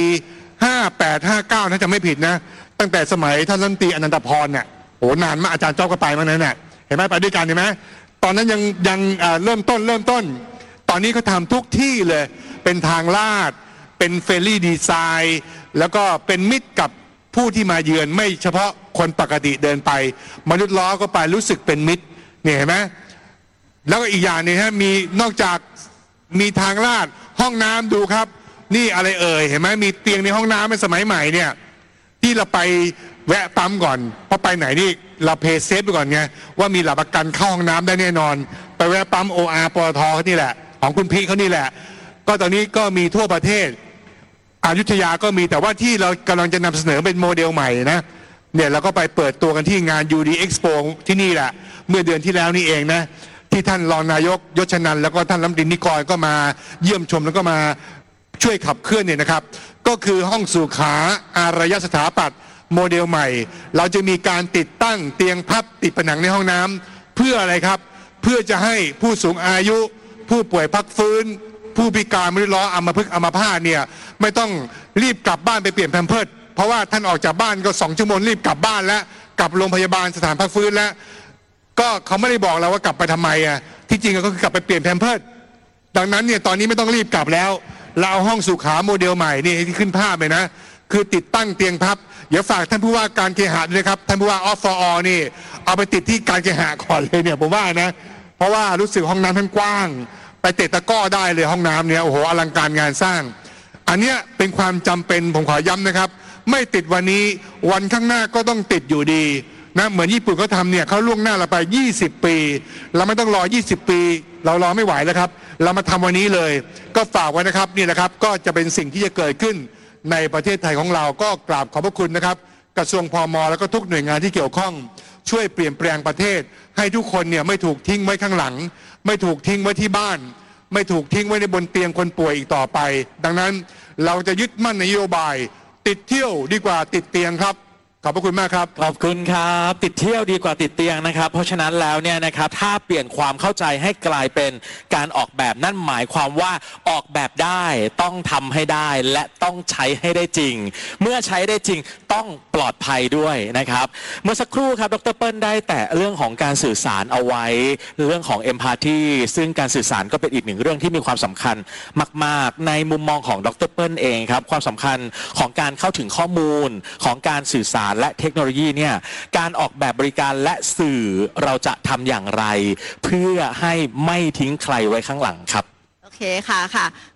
Speaker 6: 58-59ถ้าจำไม่ผิดนะตั้งแต่สมัยท่านรัฐมนตรีอนันตพรเนี่ยโอ้นานมากอาจารย์จ๊อบก็ไปมานั้นน่ะเห็นไหมไปด้วยกันเห็นไหมตอนนั้นยังเริ่มต้นตอนนี้เขาทำทุกที่เลยเป็นทางลาดเป็นเฟรนลี่ดีไซน์แล้วก็เป็นมิตรกับผู้ที่มาเยือนไม่เฉพาะคนปกติเดินไปมนุษย์ล้อก็ไปรู้สึกเป็นมิตรเนี่ยเห็นไหมแล้วก็อีกอย่างนึงฮะมีนอกจากมีทางลาดห้องน้ำดูครับนี่อะไรเอ่ยเห็นไหมมีเตียงในห้องน้ำเป็นสมัยใหม่เนี่ยที่เราไปแวะปั๊มก่อนเพราะไปไหนนี่เราเพย์เซฟไปก่อนไงว่ามีหลักประกันเข้าห้องน้ำได้แน่นอนไปแวะปั๊ม OR ปตทเขานี่แหละของคุณพี่เขานี่แหละก็ตอนนี้ก็มีทั่วประเทศอยุธยาก็มีแต่ว่าที่เรากำลังจะนำเสนอเป็นโมเดลใหม่นะเนี่ยเราก็ไปเปิดตัวกันที่งาน UD Expo ที่นี่แหละเมื่อเดือนที่แล้วนี่เองนะที่ท่านรองนายกยศชนันท์แล้วก็ท่านรัฐมนตรีนิกรก็มาเยี่ยมชมแล้วก็มาช่วยขับเคลื่อนเนี่ยนะครับก็คือห้องสุขาอารยสถาปัตย์โมเดลใหม่เราจะมีการติดตั้งเตียงพับติดผนังในห้องน้ำเพื่ออะไรครับเพื่อจะให้ผู้สูงอายุผู้ป่วยพักฟื้นผู้พิการมนุษย์ล้ออัมพฤกษ์อัมพาตเนี่ยไม่ต้องรีบกลับบ้านไปเปลี่ยนแพมเพิร์สเพราะว่าท่านออกจากบ้านก็2 ชั่วโมงรีบกลับบ้านแล้วกลับโรงพยาบาลสถานพักฟื้นแล้วก็เขาไม่ได้บอกเราว่ากลับไปทำไมอ่ะที่จริงก็คือกลับไปเปลี่ยนแพมเพิร์สดังนั้นเนี่ยตอนนี้ไม่ต้องรีบกลับแล้วเราเอาห้องสุขาโมเดลใหม่นี่ที่ขึ้นภาพเลยนะคือติดตั้งเตียงพับเดี๋ยวฝากท่านผู้ว่าการเคหะด้วยครับท่านผู้ว่าอฟอนี่เอาไปติดที่การเคหะก่อนเลยเนี่ยผมว่านะเพราะว่ารู้สึกห้องน้ำท่านกว้างไปเตะตะก้อได้เลยห้องน้ำเนี่ยโอ้โหอลังการงานสร้างอันเนี้ยเป็นความจำเป็นผมขอย้ำนะครับไม่ติดวันนี้วันข้างหน้าก็ต้องติดอยู่ดีนะเหมือนญี่ปุ่นเขาทำเนี่ยเขาล่วงหน้าเราไป20 ปีเราไม่ต้องรอ20 ปีเรารอไม่ไหวแล้วครับเรามาทำวันนี้เลยก็ฝากไว้นะครับนี่แหละครับก็จะเป็นสิ่งที่จะเกิดขึ้นในประเทศไทยของเราก็กราบขอบพระคุณนะครับกระทรวงพม.แล้วก็ทุกหน่วยงานที่เกี่ยวข้องช่วยเปลี่ยนแปลงประเทศให้ทุกคนเนี่ยไม่ถูกทิ้งไว้ข้างหลังไม่ถูกทิ้งไว้ที่บ้านไม่ถูกทิ้งไว้ในบนเตียงคนป่วยอีกต่อไปดังนั้นเราจะยึดมั่นในนโยบายติดเที่ยวดีกว่าติดเตียงครับขอบพระคุณมากครับ
Speaker 1: ขอบคุณครับติดเที่ยวดีกว่าติดเตียงนะครับเพราะฉะนั้นแล้วเนี่ยนะครับถ้าเปลี่ยนความเข้าใจให้กลายเป็นการออกแบบนั่นหมายความว่าออกแบบได้ต้องทำให้ได้และต้องใช้ให้ได้จริงเมื่อใช้ได้จริงต้องปลอดภัยด้วยนะครับเมื่อสักครู่ครับดร.เปิ้ลได้แต่เรื่องของการสื่อสารเอาไว้เรื่องของ empathy ซึ่งการสื่อสารก็เป็นอีกหนึ่งเรื่องที่มีความสำคัญมากๆในมุมมองของดร.เปิ้ลเองครับความสำคัญของการเข้าถึงข้อมูลของการสื่อสารและเทคโนโลยีเนี่ยการออกแบบบริการและสื่อเราจะทำอย่างไรเพื่อให้ไม่ทิ้งใครไว้ข้างหลังครับ
Speaker 2: โอเคค่ะ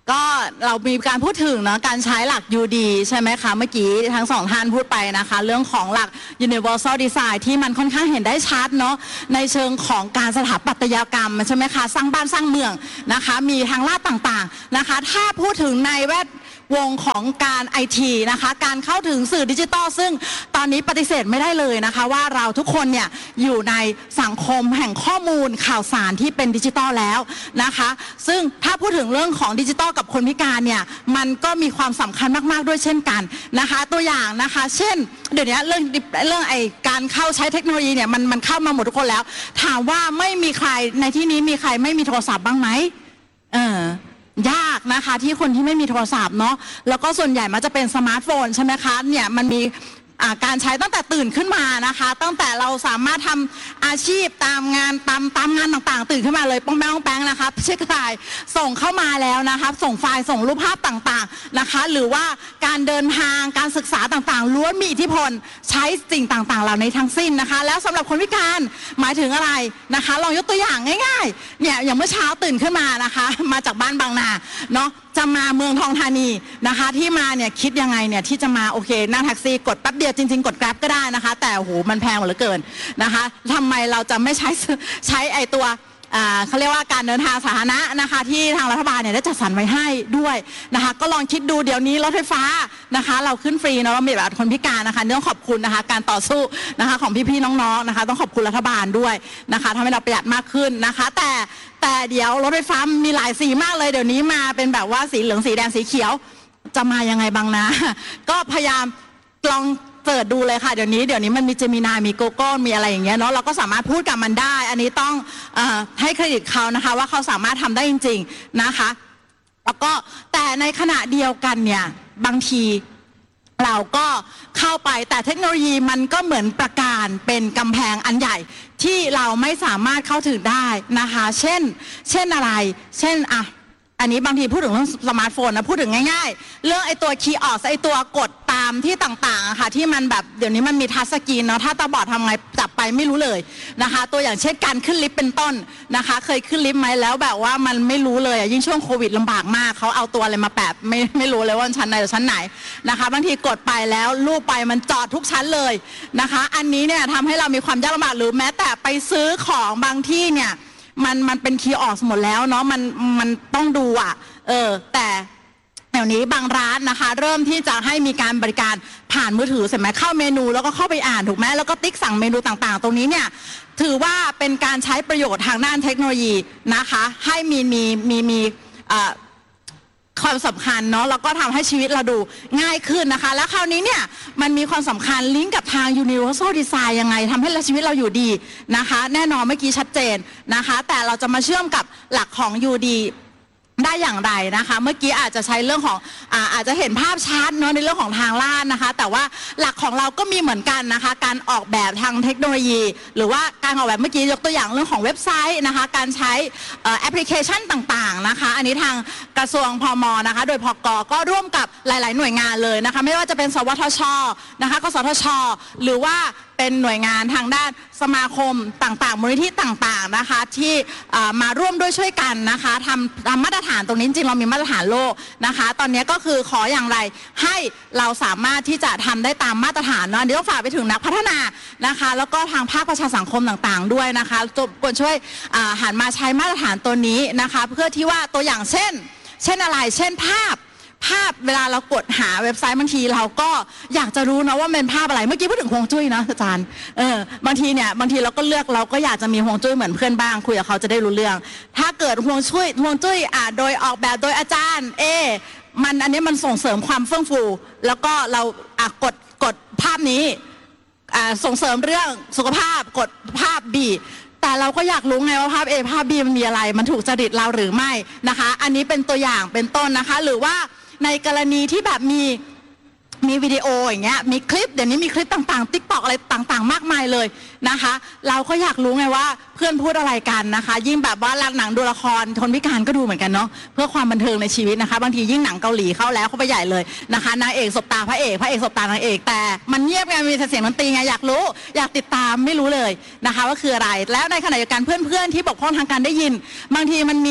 Speaker 2: ก็เรามีการพูดถึงเนาะการใช้หลัก UD ใช่ไหมคะเมื่อกี้ทั้งสองท่านพูดไปนะคะเรื่องของหลัก Universal Design ที่มันค่อนข้างเห็นได้ชัดเนาะในเชิงของการสถาปัตยกรรมใช่ไหมคะสร้างบ้านสร้างเมืองนะคะมีทางลาดต่างๆนะคะถ้าพูดถึงในแวดวงของการไอทีนะคะการเข้าถึงสื่อดิจิทัลซึ่งตอนนี้ปฏิเสธไม่ได้เลยนะคะว่าเราทุกคนเนี่ยอยู่ในสังคมแห่งข้อมูลข่าวสารที่เป็นดิจิทัลแล้วนะคะซึ่งถ้าพูดถึงเรื่องของดิจิทัลกับคนพิการเนี่ยมันก็มีความสำคัญมากๆด้วยเช่นกันนะคะตัวอย่างนะคะเช่นเดี๋ยวนี้เรื่องไอการเข้าใช้เทคโนโลยีเนี่ยมันเข้ามาหมดทุกคนแล้วถามว่าไม่มีใครในที่นี้มีใครไม่มีโทรศัพท์บ้างไหมยากนะคะที่คนที่ไม่มีโทรศัพท์เนาะแล้วก็ส่วนใหญ่มันจะเป็นสมาร์ทโฟนใช่ไหมคะเนี่ยมันมีการใช้ตั้งแต่ตื่นขึ้นมานะคะตั้งแต่เราสามารถทำอาชีพตามงานงานต่างๆตื่นขึ้นมาเลยป้องแป้งนะคะเช็คไลน์ส่งเข้ามาแล้วนะคะส่งไฟล์ส่งรูปภาพต่างๆนะคะหรือว่าการเดินทางการศึกษาต่างๆล้วนมีอิทธิพลใช้สิ่งต่างๆเหล่านี้ทั้งสิ้นนะคะแล้วสำหรับคนพิการหมายถึงอะไรนะคะลองยกตัวอย่างง่ายๆเนี่ยอย่างเมื่อเช้าตื่นขึ้นมานะคะมาจากบ้านบางนาเนาะจะมาเมืองทองธานีนะคะที่มาเนี่ยคิดยังไงเนี่ยที่จะมาโอเคนั่งแท็กซี่กดแป๊บเดียวจริงๆกด Grab ก็ได้นะคะแต่โอ้โหมันแพงเหลือเกินนะคะทำไมเราจะไม่ใช้ไอตัวเขาเรียกว่าการเดินทางสาธารณะนะคะที่ทางรัฐบาลเนี่ยได้จัดสรรไว้ให้ด้วยนะคะก็ลองคิดดูเดี๋ยวนี้รถไฟฟ้านะคะเราขึ้นฟรีเนาะเรามีแบบคนพิการนะคะต้องขอบคุณนะคะการต่อสู้นะคะของพี่ๆน้องๆนะคะต้องขอบคุณรัฐบาลด้วยนะคะทำให้เราประหยัดมากขึ้นนะคะแต่เดี๋ยวรถไฟฟ้ามีหลายสีมากเลยเดี๋ยวนี้มาเป็นแบบว่าสีเหลืองสีแดงสีเขียวจะมายังไงบ้างนะก็พยายามลองเปิดดูเลยค่ะเดี๋ยวนี้มันมีเจมินายมีโกโก้มีอะไรอย่างเงี้ยเนาะเราก็สามารถพูดกับมันได้อันนี้ต้องให้เครดิตเขานะคะว่าเขาสามารถทำได้จริงๆนะคะแล้วก็แต่ในขณะเดียวกันเนี่ยบางทีเราก็เข้าไปแต่เทคโนโลยีมันก็เหมือนประการเป็นกำแพงอันใหญ่ที่เราไม่สามารถเข้าถึงได้นะคะเช่นอะไรเช่นอันนี้บางทีพูดถึงเรื่องสมาร์ทโฟนนะพูดถึงง่ายๆเรื่องไอตัวคีย์ออสไอตัวกดตามที่ต่างๆค่ะที่มันแบบเดี๋ยวนี้มันมีทัชสกรีนเนาะถ้าตาบอดทำไงจับไปไม่รู้เลยนะคะตัวอย่างเช่นการขึ้นลิฟต์เป็นต้นนะคะเคยขึ้นลิฟต์ไหมแล้วแบบว่ามันไม่รู้เลยยิ่งช่วงโควิดลำบากมากเขาเอาตัวอะไรมาแปะไม่รู้เลยว่าชั้นไหนหรือชั้นไหนนะคะบางทีกดไปแล้วลูบไปมันจอดทุกชั้นเลยนะคะอันนี้เนี่ยทำให้เรามีความยากลำบากหรือแม้แต่ไปซื้อของบางที่เนี่ยมันเป็นคีย์ออสหมดแล้วเนาะมันต้องดูแต่เดี๋ยวนี้บางร้านนะคะเริ่มที่จะให้มีการบริการผ่านมือถือเสร็จไหมเข้าเมนูแล้วก็เข้าไปอ่านถูกไหมแล้วก็ติ๊กสั่งเมนูต่างๆตรงนี้เนี่ยถือว่าเป็นการใช้ประโยชน์ทางด้านเทคโนโลยีนะคะให้มีความสำคัญเนาะแล้วก็ทำให้ชีวิตเราดูง่ายขึ้นนะคะแล้วคราวนี้เนี่ยมันมีความสำคัญลิงก์กับทาง Universal Design ยังไงทำให้ชีวิตเราอยู่ดีนะคะแน่นอนเมื่อกี้ชัดเจนนะคะแต่เราจะมาเชื่อมกับหลักของ UD ได้อย่างไรนะคะเมื่อกี้อาจจะใช้เรื่องของอาจจะเห็นภาพชัดเนาะในเรื่องของทางลาดนะคะแต่ว่าหลักของเราก็มีเหมือนกันนะคะการออกแบบทางเทคโนโลยีหรือว่าการออกแบบเมื่อกี้ยกตัวอย่างเรื่องของเว็บไซต์นะคะการใช้แอปพลิเคชันต่างๆนะคะอันนี้ทางกระทรวงพมนะคะโดยพก.ก็ร่วมกับหลายๆหน่วยงานเลยนะคะไม่ว่าจะเป็นสวทช.นะคะกสทช.หรือว่าเป็นหน่วยงานทางด้านสมาคมต่างๆมูลนิธิต่างๆนะคะที่มาร่วมด้วยช่วยกันนะคะทำมาตรฐานตรงนี้จริงเรามีมาตรฐานโลกนะคะตอนนี้ก็คือขออย่างไรให้เราสามารถที่จะทำได้ตามมาตรฐานเนาะเดี๋ยวต้องฝากไปถึงนักพัฒนานะคะแล้วก็ทางภาคประชาสังคมต่างๆด้วยนะคะควรช่วยหันมาใช้มาตรฐานตัวนี้นะคะเพื่อที่ว่าตัวอย่างเช่นอะไรเช่นภาพเวลาเรากดหาเว็บไซต์บางทีเราก็อยากจะรู้นะว่าเป็นภาพอะไรเมื่อกี้พูดถึงฮวงจุ้ยนะอาจารย์บางทีเราก็เลือกเราก็อยากจะมีฮวงจุ้ยเหมือนเพื่อนบ้างคุยกับเขาจะได้รู้เรื่องถ้าเกิดฮวงจุ้ยโดยออกแบบโดยอาจารย์อันนี้มันส่งเสริมความเฟื่องฟูแล้วก็เรากดภาพนี้ส่งเสริมเรื่องสุขภาพกดภาพ Bแต่เราก็อยากรู้ไงว่าภาพ A ภาพ B มันมีอะไรมันถูกจริตเราหรือไม่นะคะอันนี้เป็นตัวอย่างเป็นต้นนะคะหรือว่าในกรณีที่แบบมีวิดีโออย่างเงี้ยมีคลิปเดี๋ยวนี้มีคลิปต่างๆ TikTok อะไรต่างๆมากมายเลยนะคะเราก็อยากรู้ไงว่าเพื่อนพูดอะไรกันนะคะยิ่งแบบว่าหนังดูละครคนพิการก็ดูเหมือนกันเนาะเพื่อความบันเทิงในชีวิตนะคะบางทียิ่งหนังเกาหลีเข้าไปใหญ่เลยนะคะนางเอกสบตาพระเอกสบตานางเอกแต่มันเงียบไงมีแต่เสียงดนตรีไงอยากรู้อยากติดตามไม่รู้เลยนะคะว่าคืออะไรแล้วในขณะเดียวกันเพื่อนๆที่บกพร่องทางการได้ยินบางทีมันมี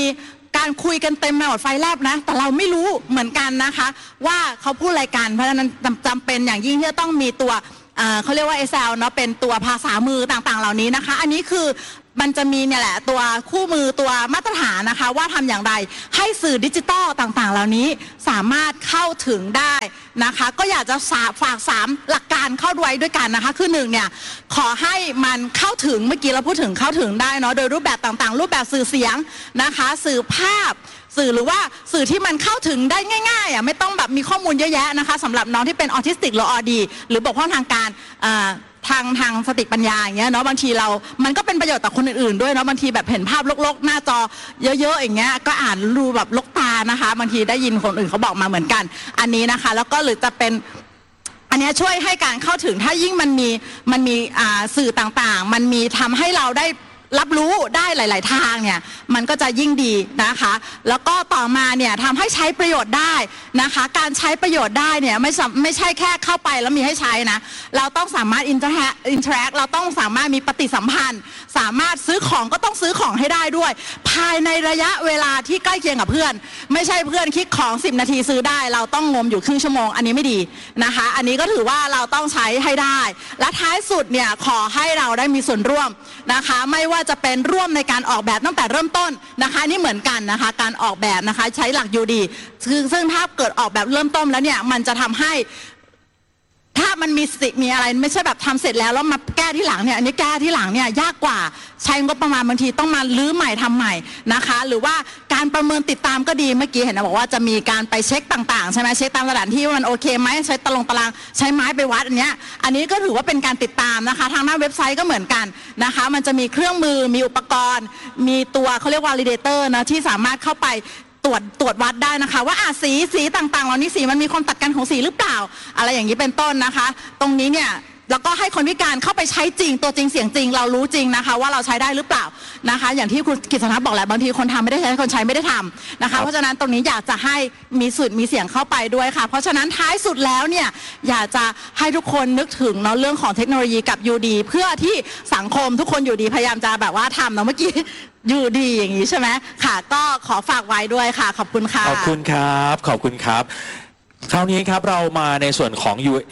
Speaker 2: การคุยกันเต็มไปหมดไฟแลบนะแต่เราไม่รู้เหมือนกันนะคะว่าเขาพูดอะไรกันเพราะฉะนั้นจำเป็นอย่างยิ่งที่จะต้องมีตัวเขาเรียกว่า Excel เนาะเป็นตัวภาษามือต่างๆเหล่านี้นะคะอันนี้คือมันจะมีเนี่ยแหละตัวคู่มือตัวมาตรฐานนะคะว่าทำอย่างไรให้สื่อดิจิตอลต่างๆเหล่านี้สามารถเข้าถึงได้นะคะก็อยากจะฝาก3หลักการเข้าด้วยกันนะคะคือ1เนี่ยขอให้มันเข้าถึงเมื่อกี้เราพูดถึงเข้าถึงได้เนาะโดยรูปแบบต่างๆรูปแบบสื่อเสียงนะคะสื่อภาพสื่อหรือว่าสื่อที่มันเข้าถึงได้ง่ายๆไม่ต้องแบบมีข้อมูลเยอะแยะนะคะสำหรับน้องที่เป็นออทิสติกหรือออดีหรือบกพร่องทางการทางสติปัญญาอย่างเงี้ยเนาะบางทีมันก็เป็นประโยชน์ต่อคนอื่นๆด้วยเนาะบางทีแบบเห็นภาพลกๆหน้าจอเยอะๆอย่างเงี้ยก็อ่านดูแบบลกตานะคะบางทีได้ยินคนอื่นเขาบอกมาเหมือนกันอันนี้นะคะแล้วก็หรือจะเป็นอันนี้ช่วยให้การเข้าถึงถ้ายิ่งมันมีสื่อต่างๆมันมีทำให้เราได้รับรู้ได้หลายๆทางเนี่ยมันก็จะยิ่งดีนะคะแล้วก็ต่อมาเนี่ยทำให้ใช้ประโยชน์ได้นะคะการใช้ประโยชน์ได้เนี่ยไม่ใช่แค่เข้าไปแล้วมีให้ใช้นะเราต้องสามารถอินเทอร์แอคเราต้องสามารถมีปฏิสัมพันธ์สามารถซื้อของก็ต้องซื้อของให้ได้ด้วยภายในระยะเวลาที่ใกล้เคียงกับเพื่อนไม่ใช่เพื่อนคิดของ10 นาทีซื้อได้เราต้องงมอยู่ครึ่งชั่วโมงอันนี้ไม่ดีนะคะอันนี้ก็ถือว่าเราต้องใช้ให้ได้และท้ายสุดเนี่ยขอให้เราได้มีส่วนร่วมนะคะไม่ว่าจะเป็นร่วมในการออกแบบตั้งแต่เริ่มต้นนะคะนี่เหมือนกันนะคะการออกแบบนะคะใช้หลัก UD ซึ่งถ้าเกิดออกแบบเริ่มต้นแล้วเนี่ยมันจะทำให้ถ้ามันมีอะไรไม่ใช่แบบทำเสร็จแล้วมาแก้ที่หลังเนี่ยอันนี้แก้ที่หลังเนี่ยยากกว่าใช้งบประมาณบางทีต้องมาลื้อใหม่ทำใหม่นะคะหรือว่าการประเมินติดตามก็ดีเมื่อกี้เห็นนะบอกว่าจะมีการไปเช็คต่างๆใช่ไหมเช็คตามสถานที่ว่ามันโอเคไหมใช้ตารางใช้ไม้ไปวัดอันนี้ก็ถือว่าเป็นการติดตามนะคะทางหน้าเว็บไซต์ก็เหมือนกันนะคะมันจะมีเครื่องมือมีอุปกรณ์มีตัวเขาเรียกว่า validator นะที่สามารถเข้าไปตรวจวัดได้นะคะว่าสีต่างๆเหล่านี้สีมันมีความตัดกันของสีหรือเปล่าอะไรอย่างนี้เป็นต้นนะคะตรงนี้เนี่ยแล้วก็ให้คนพิการเข้าไปใช้จริงตัวจริงเสียงจริงเรารู้จริงนะคะว่าเราใช้ได้หรือเปล่านะคะอย่างที่คุณกิตติศักดิ์บอกแหละบางทีคนทำไม่ได้ใช้คนใช้ไม่ได้ทำนะคะเพราะฉะนั้นตรงนี้อยากจะให้มีสูตรมีเสียงเข้าไปด้วยค่ะเพราะฉะนั้นท้ายสุดแล้วเนี่ยอยากจะให้ทุกคนนึกถึงเนาะเรื่องของเทคโนโลยีกับ UD เพื่อที่สังคมทุกคนอยู่ดีพยายามจะแบบว่าทำเนาะเมื่อกี้อยู่ดีอย่างนี้ใช่ไหมค่ะก็ขอฝากไว้ด้วยค่ะขอบคุณค่ะ
Speaker 1: ขอบคุณครับขอบคุณครับคราวนี้ครับเรามาในส่วนของ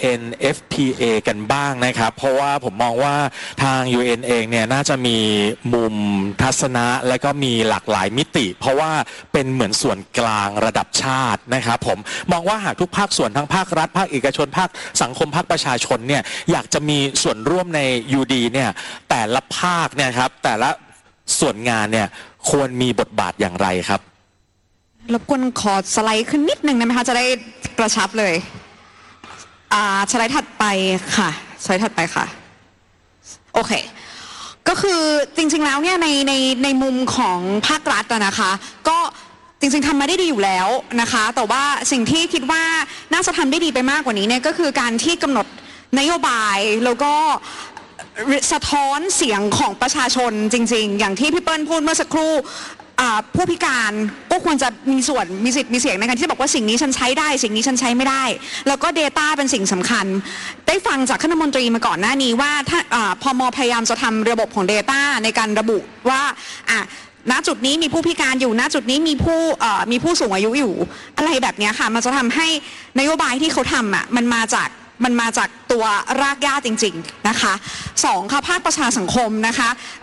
Speaker 1: UNFPA กันบ้างนะครับเพราะว่าผมมองว่าทาง UN เองเนี่ยน่าจะมีมุมทัศนะและก็มีหลากหลายมิติ เพราะว่าเป็นเหมือนส่วนกลางระดับชาตินะครับผมมองว่าหากทุกภาคส่วนทั้งภาครัฐภาคเอกชนภาคสังคมภาคประชาชนเนี่ยอยากจะมีส่วนร่วมใน UD เนี่ยแต่ละภาคเนี่ยครับแต่ละส่วนงานเนี่ยควรมีบทบาทอย่างไรครับ
Speaker 3: รบกวนขอสไลด์ขึ้นนิดนึงได้ไหมคะจะได้กระชับเลยสไลด์ถัดไปค่ะสไลด์ถัดไปค่ะโอเคก็คือจริงๆแล้วเนี่ยในมุมของภาครัฐนะคะก็จริงๆทำมาได้ดีอยู่แล้วนะคะแต่ว่าสิ่งที่คิดว่าน่าจะทำได้ดีไปมากกว่านี้เนี่ยก็คือการที่กำหนดนโยบายแล้วก็สะท้อนเสียงของประชาชนจริงๆอย่างที่พี่เปิ้ลพูดเมื่อสักครู่ผู้พิการก็ควรจะมีส่วนมีสิทธิ์มีเสียงในการที่จะบอกว่าสิ่งนี้ฉันใช้ได้สิ่งนี้ฉันใช้ไม่ได้แล้วก็ Data เป็นสิ่งสำคัญได้ฟังจากคณะรัฐมนตรีมาก่อนหน้านี้ว่าถ้าพม.พยายามจะทำระบบของ Data ในการระบุว่าณจุดนี้มีผู้พิการอยู่ณจุดนี้มีผู้สูงอายุอยู่อะไรแบบนี้ค่ะมันจะทำให้นโยบายที่เขาทำมันมาจากตัวรากหญ้าจริงๆนะคะ2ค่ะภาคประชาสังคมนะคะ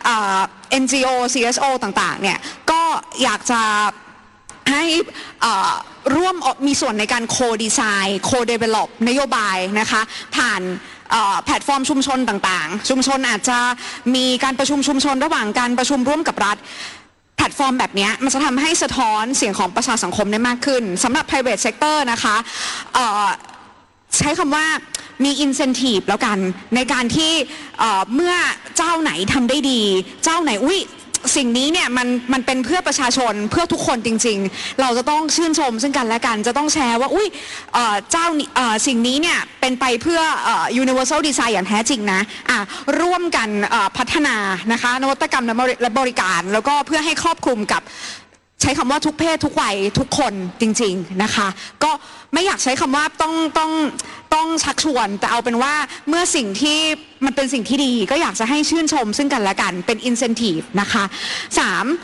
Speaker 3: NGO CSO ต่างๆเนี่ยก็อยากจะให้ร่วมมีส่วนในการโคดีไซน์โคเดเวล็อปนโยบายนะคะผ่านแพลตฟอร์มชุมชนต่างๆชุมชนอาจจะมีการประชุมชุมชนระหว่างการประชุมร่วมกับรัฐแพลตฟอร์มแบบนี้มันจะทำให้สะท้อนเสียงของประชาสังคมได้มากขึ้นสำหรับ private sector นะคะใช้คำว่ามี incentive แล้วกันในการที่เมื่อเจ้าไหนทำได้ดีเจ้าไหนสิ่งนี้เนี่ยมันเป็นเพื่อประชาชนเพื่อทุกคนจริงๆเราจะต้องชื่นชมซึ่งกันและกันจะต้องแชร์ว่าสิ่งนี้เนี่ยเป็นไปเพื่อuniversal design อย่างแท้จริงนะร่วมกันพัฒนานะคะนวัตกรรมและบริการแล้วก็เพื่อให้ครอบคลุมกับใช้คำว่าทุกเพศทุกวัยทุกคนจริงๆนะคะก็ไม่อยากใช้คำว่าต้องชักชวนแต่เอาเป็นว่าเมื่อสิ่งที่มันเป็นสิ่งที่ดีก็อยากจะให้ชื่นชมซึ่งกันและกันเป็น incentive นะคะ3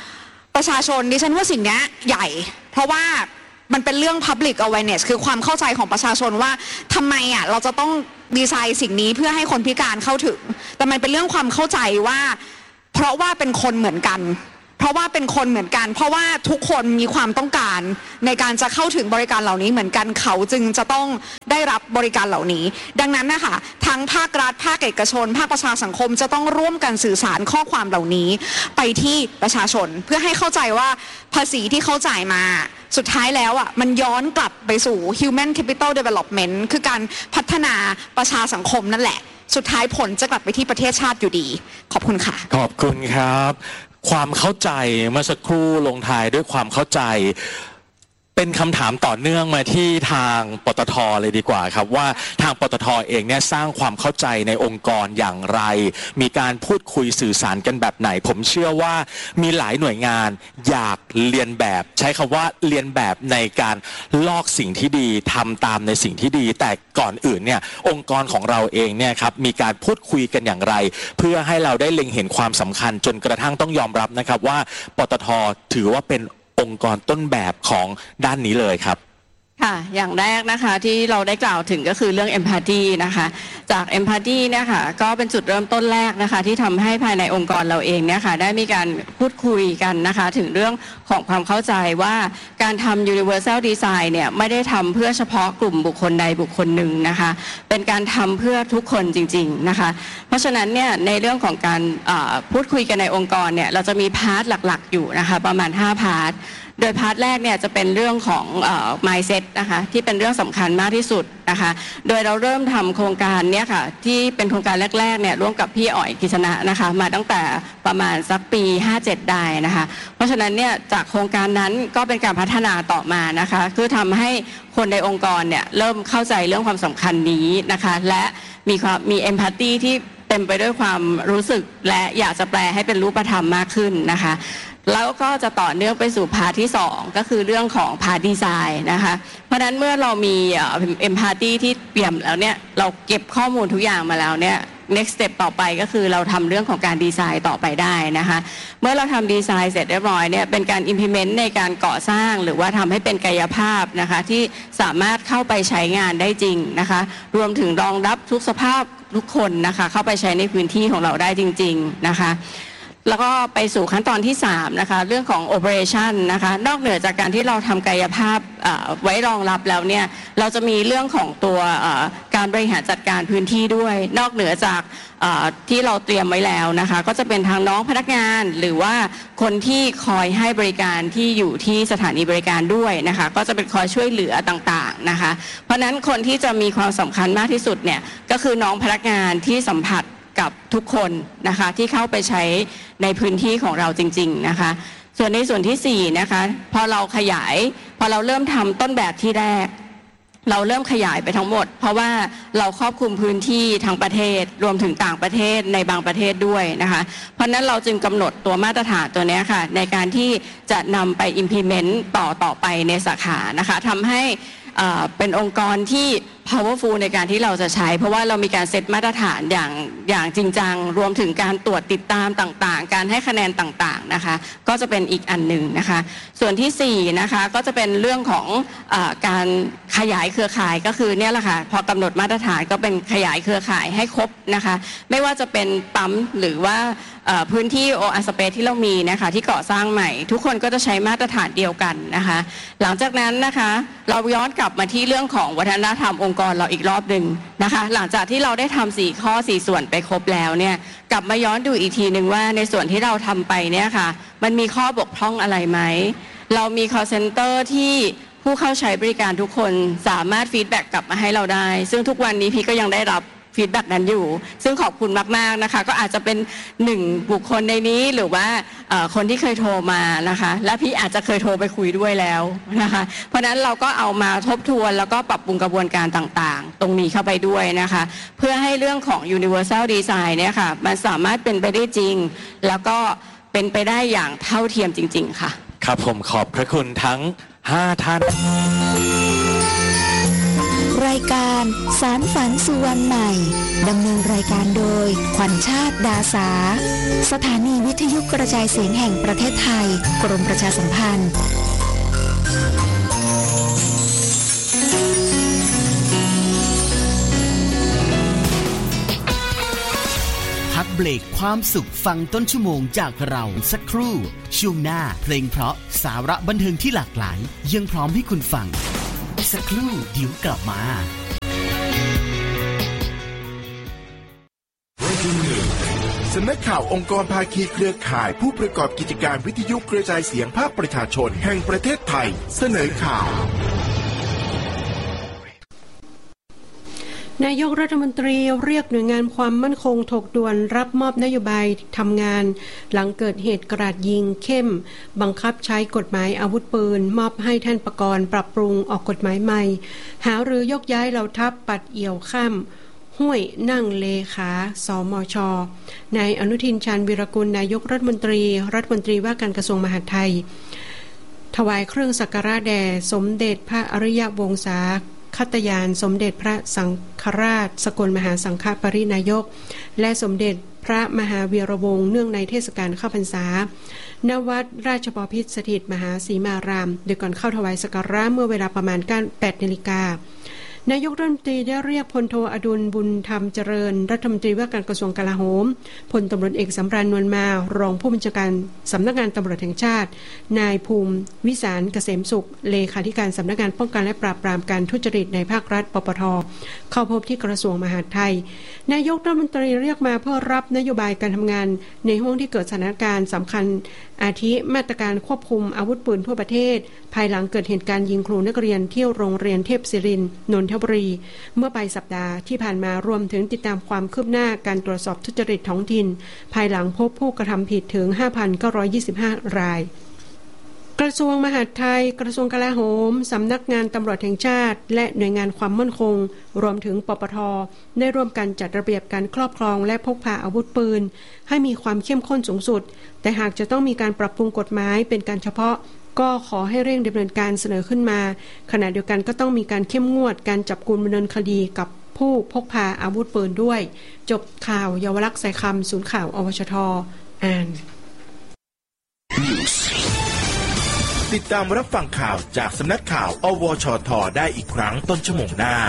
Speaker 3: ประชาชนดิฉันว่าสิ่งนี้ใหญ่เพราะว่ามันเป็นเรื่อง public awareness คือความเข้าใจของประชาชนว่าทำไมเราจะต้องดีไซน์สิ่งนี้เพื่อให้คนพิการเข้าถึงแต่มันเป็นเรื่องความเข้าใจว่าเพราะว่าเป็นคนเหมือนกันเพราะว่าเป็นคนเหมือนกันเพราะว่าทุกคนมีความต้องการในการจะเข้าถึงบริการเหล่านี้เหมือนกันเขาจึงจะต้องได้รับบริการเหล่านี้ดังนั้นนะคะทั้งภาครัฐภาคเอกชนภาคประชาสังคมจะต้องร่วมกันสื่อสารข้อความเหล่านี้ไปที่ประชาชนเพื่อให้เข้าใจว่าภาษีที่เขาจ่ายมาสุดท้ายแล้วมันย้อนกลับไปสู่ human capital development คือการพัฒนาประชาสังคมนั่นแหละสุดท้ายผลจะกลับไปที่ประเทศชาติอยู่ดีขอบคุณค่ะ
Speaker 1: ขอบคุณครับความเข้าใจเมื่อสักครู่ลงท้ายด้วยความเข้าใจเป็นคำถามต่อเนื่องมาที่ทางปตท.เลยดีกว่าครับว่าทางปตท.เองเนี่ยสร้างความเข้าใจในองค์กรอย่างไรมีการพูดคุยสื่อสารกันแบบไหนผมเชื่อว่ามีหลายหน่วยงานอยากเรียนแบบใช้คำว่าเรียนแบบในการลอกสิ่งที่ดีทำตามในสิ่งที่ดีแต่ก่อนอื่นเนี่ยองค์กรของเราเองเนี่ยครับมีการพูดคุยกันอย่างไรเพื่อให้เราได้เล็งเห็นความสำคัญจนกระทั่งต้องยอมรับนะครับว่าปตท.ถือว่าเป็นองค์กรต้นแบบของด้านนี้เลยครับ
Speaker 4: ค่ะอย่างแรกนะคะที่เราได้กล่าวถึงก็คือเรื่อง empathy นะคะจาก empathy เนี่ยค่ะก็เป็นจุดเริ่มต้นแรกนะคะที่ทำให้ภายในองค์กรเราเองเนี่ยค่ะได้มีการพูดคุยกันนะคะถึงเรื่องของความเข้าใจว่าการทำ universal design เนี่ยไม่ได้ทำเพื่อเฉพาะกลุ่มบุคคลใดบุคคลหนึ่งนะคะเป็นการทำเพื่อทุกคนจริงๆนะคะเพราะฉะนั้นเนี่ยในเรื่องของการพูดคุยกันในองค์กรเนี่ยเราจะมีพาร์ทหลักๆอยู่นะคะประมาณ5พาร์ทโดยพาร์ทแรกเนี่ยจะเป็นเรื่องของmindset นะคะที่เป็นเรื่องสำคัญมากที่สุดนะคะโดยเราเริ่มทำโครงการเนี่ยค่ะที่เป็นโครงการแรกๆเนี่ยร่วมกับพี่อ๋อยกิษณะนะคะมาตั้งแต่ประมาณสักปี57ได้นะคะเพราะฉะนั้นเนี่ยจากโครงการนั้นก็เป็นการพัฒนาต่อมานะคะคือทำให้คนในองค์กรเนี่ยเริ่มเข้าใจเรื่องความสำคัญนี้นะคะและมี empathy ที่เต็มไปด้วยความรู้สึกและอยากจะแปลให้เป็นรูปธรรมมากขึ้นนะคะแล้วก็จะต่อเนื่องไปสู่พาร์ทที่2ก็คือเรื่องของพาร์ทดีไซน์นะคะเพราะฉะนั้นเมื่อเรามีempathy ที่เปี่ยมแล้วเนี่ยเราเก็บข้อมูลทุกอย่างมาแล้วเนี่ย next step ต่อไปก็คือเราทำเรื่องของการดีไซน์ต่อไปได้นะคะเมื่อเราทำดีไซน์เสร็จเรียบร้อยเนี่ยเป็นการ implement ในการก่อสร้างหรือว่าทำให้เป็นกายภาพนะคะที่สามารถเข้าไปใช้งานได้จริงนะคะรวมถึงรองรับทุกสภาพทุกคนนะคะเข้าไปใช้ในพื้นที่ของเราได้จริงๆนะคะแล้วก็ไปสู่ขั้นตอนที่3นะคะเรื่องของ operation นะคะนอกเหนือจากการที่เราทำกายภาพไว้รองรับแล้วเนี่ยเราจะมีเรื่องของตัวการบริหารจัดการพื้นที่ด้วยนอกเหนือจากที่เราเตรียมไว้แล้วนะคะก็จะเป็นทางน้องพนักงานหรือว่าคนที่คอยให้บริการที่อยู่ที่สถานีบริการด้วยนะคะก็จะเป็นคอยช่วยเหลือต่างๆนะคะเพราะฉะนั้นคนที่จะมีความสำคัญมากที่สุดเนี่ยก็คือน้องพนักงานที่สัมผัสกับทุกคนนะคะที่เข้าไปใช้ในพื้นที่ของเราจริงๆนะคะส่วนในส่วนที่4นะคะพอเราเริ่มทำต้นแบบที่แรกเราเริ่มขยายไปทั้งหมดเพราะว่าเราครอบคลุมพื้นที่ทั้งประเทศรวมถึงต่างประเทศในบางประเทศด้วยนะคะเพราะนั้นเราจึงกำหนดตัวมาตรฐานตัวนี้ค่ะในการที่จะนำไป implement ต่อไปในสาขานะคะทำให้เป็นองค์กรที่ powerful ในการที่เราจะใช้เพราะว่าเรามีการเซตมาตรฐานอย่างจริงจังรวมถึงการตรวจติดตามต่างๆการให้คะแนนต่างๆนะคะก็จะเป็นอีกอันหนึ่งนะคะส่วนที่4นะคะก็จะเป็นเรื่องของการขยายเครือข่ายก็คือเนี่ยแหละค่ะพอกำหนดมาตรฐานก็เป็นขยายเครือข่ายให้ครบนะคะไม่ว่าจะเป็นปั๊มหรือว่าพื้นที่ OR Space ที่เรามีนะคะที่ก่อสร้างใหม่ทุกคนก็จะใช้มาตรฐานเดียวกันนะคะหลังจากนั้นนะคะเราย้อนกลับมาที่เรื่องของวัฒนธรรมองค์กรเราอีกรอบหนึ่งนะคะหลังจากที่เราได้ทำ4ข้อ4ส่วนไปครบแล้วเนี่ยกลับมาย้อนดูอีกทีหนึ่งว่าในส่วนที่เราทำไปเนี่ยค่ะมันมีข้อบกพร่องอะไรไหมเรามี call center ที่ผู้เข้าใช้บริการทุกคนสามารถฟีดแบ็กกลับมาให้เราได้ซึ่งทุกวันนี้พี่ก็ยังได้รับฟีดแบ็กนั้นอยู่ซึ่งขอบคุณมากๆนะคะก็อาจจะเป็น1บุคคลในนี้หรือว่าคนที่เคยโทรมานะคะและพี่อาจจะเคยโทรไปคุยด้วยแล้วนะคะเพราะนั้นเราก็เอามาทบทวนแล้วก็ปรับปรุงกระบวนการต่างๆตรงนี้เข้าไปด้วยนะคะเพื่อให้เรื่องของ universal design เนี่ยค่ะมันสามารถเป็นไปได้จริงแล้วก็เป็นไปได้อย่างเท่าเทียมจริงๆค่ะ
Speaker 1: ครับผมขอบพระคุณทั้ง5ท่าน
Speaker 7: รายายการสารฝันสู่วันใหม่ดำเนินรายการโดยขวัญชาติดาสาสถานีวิทยุกระจายเสียงแห่งประเทศไทยกรมประชาสัมพันธ์
Speaker 8: พักเบรกความสุขฟังต้นชั่วโมงจากเราสักครู่ช่วงหน้าเพลงเพราะสาระบันเทิงที่หลากหลายยังพร้อมให้คุณฟังสักครู่เดี๋ยวกลับมา
Speaker 9: สำนักข่าวองค์กรภาคีเครือข่ายผู้ประกอบกิจการวิทยุกระจายเสียงภาคประชาชนแห่งประเทศไทยเสนอข่าวน
Speaker 10: ายกรัฐมนตรีเรียกหน่วยงานความมั่นคงถกด่วนรับมอบนโยบายทำงานหลังเกิดเหตุกราดยิงเข้มบังคับใช้กฎหมายอาวุธปืนมอบให้ท่านประกรณ์ปรับปรุงออกกฎหมายใหม่หารือยกย้ายเหล่าทัพปัดเอี่ยวข้ามห้วยนั่งเลขาสมช.นายอนุทินชาญวีรกุลนายกรัฐมนตรีว่าการกระทรวงมหาดไทยถวายเครื่องสักการะแด่สมเด็จพระอริยวงศาคัตยานสมเด็จพระสังฆราชสกลมหาสังฆปรินายกและสมเด็จพระมหาวีระวงศ์เนื่องในเทศกาลเข้าพรรษาณวัดราชบพิตรสถิตมหาสีมารามโดยก่อนเข้าถวายสักการะเมื่อเวลาประมาณ 8 นาฬิกานายกรัฐมนตรีได้เรียกพลโทอดุลบุญธรรมเจริญรัฐมนตรีว่าการกระทรวงกลาโหมพลตำรวจเอกสำราญนวลมารองผู้บัญชาการสำนักงานตำรวจแห่งชาตินายภูมิวิสารเกษมสุขเลขาธิการสำนักงานป้องกันและปราบปรามการทุจริตในภาครัฐปปท.เข้าพบที่กระทรวงมหาดไทยนายกรัฐมนตรีเรียกมาเพื่อรับนโยบายการทำงานในห้วงที่เกิดสถานการณ์สำคัญอาทิมาตรการควบคุมอาวุธปืนทั่วประเทศภายหลังเกิดเหตุการณ์ยิงครูนักเรียนที่โรงเรียนเทพศิรินทร์นนทบุรีเมื่อปลายสัปดาห์ที่ผ่านมารวมถึงติดตามความคืบหน้าการตรวจสอบทุจริตท้องถิ่นภายหลังพบผู้กระทำผิดถึง 5,925 รายกระทรวงมหาดไทยกระทรวงกลาโหมสำนักงานตำรวจแห่งชาติและหน่วยงานความมั่นคงรวมถึงปปท.ได้ร่วมกันจัดระเบียบการครอบครองและพกพาอาวุธปืนให้มีความเข้มข้นสูงสุดแต่หากจะต้องมีการปรับปรุงกฎหมายเป็นการเฉพาะก็ขอให้เร่งดำเนินการเสนอขึ้นมาขณะเดียวกันก็ต้องมีการเข้มงวดการจับกุมดำเนินคดีกับผู้พกพาอาวุธปืนด้วยจบข่าวเยาวลักษณ์สายคำศูนย์ข่าวอวชท.อ่าน
Speaker 9: ติดตามรับฟังข่าวจากสำนักข่าวอวชท.ได้อีกครั้งต้นชั่วโมงหน้า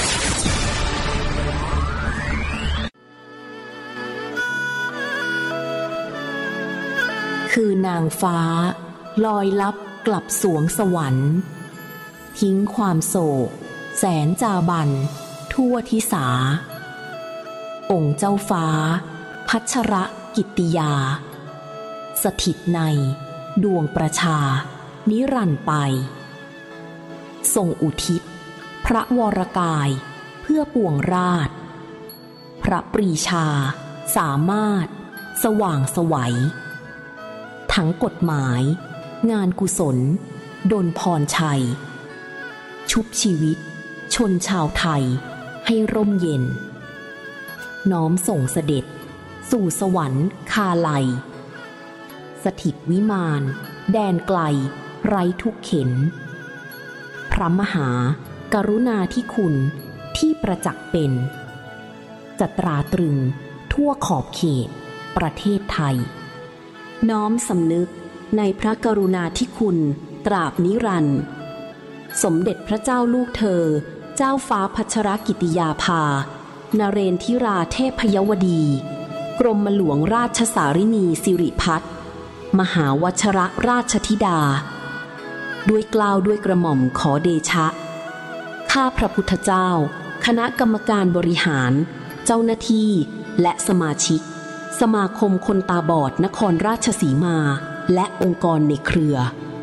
Speaker 7: คือนางฟ้าลอยลับกลับสวงสวรรค์ทิ้งความโศกแสนจาบันทั่วทิสาองค์เจ้าฟ้าพัชรกิตติยาสถิตในดวงประชานิรันดร์ไปทรงอุทิศพระวรกายเพื่อปวงราชพระปรีชาสามารถสว่างไสวทั้งกฎหมายงานกุศลดลพรชัยชุบชีวิตชนชาวไทยให้ร่มเย็นน้อมส่งเสด็จสู่สวรรค์คาลัยสถิตวิมานแดนไกลไร้ทุกเข็ญพระมหากรุณาธิคุณที่ประจักษ์เป็นจะตราตรึงทั่วขอบเขตประเทศไทยน้อมสำนึกในพระกรุณาธิคุณตราบนิรันดร์สมเด็จพระเจ้าลูกเธอเจ้าฟ้าพัชรกิติยาภานเรนทิราเทพยวดีกรมหลวงราชสารินีสิริพัฒน์มหาวชรราชธิดาด้วยเกล้าด้วยกระหม่อมขอเดชะข้าพระพุทธเจ้าคณะกรรมการบริหารเจ้าหน้าที่และสมาชิกสมาคมคนตาบอดนครราชสีมาและองค์กรในเครือ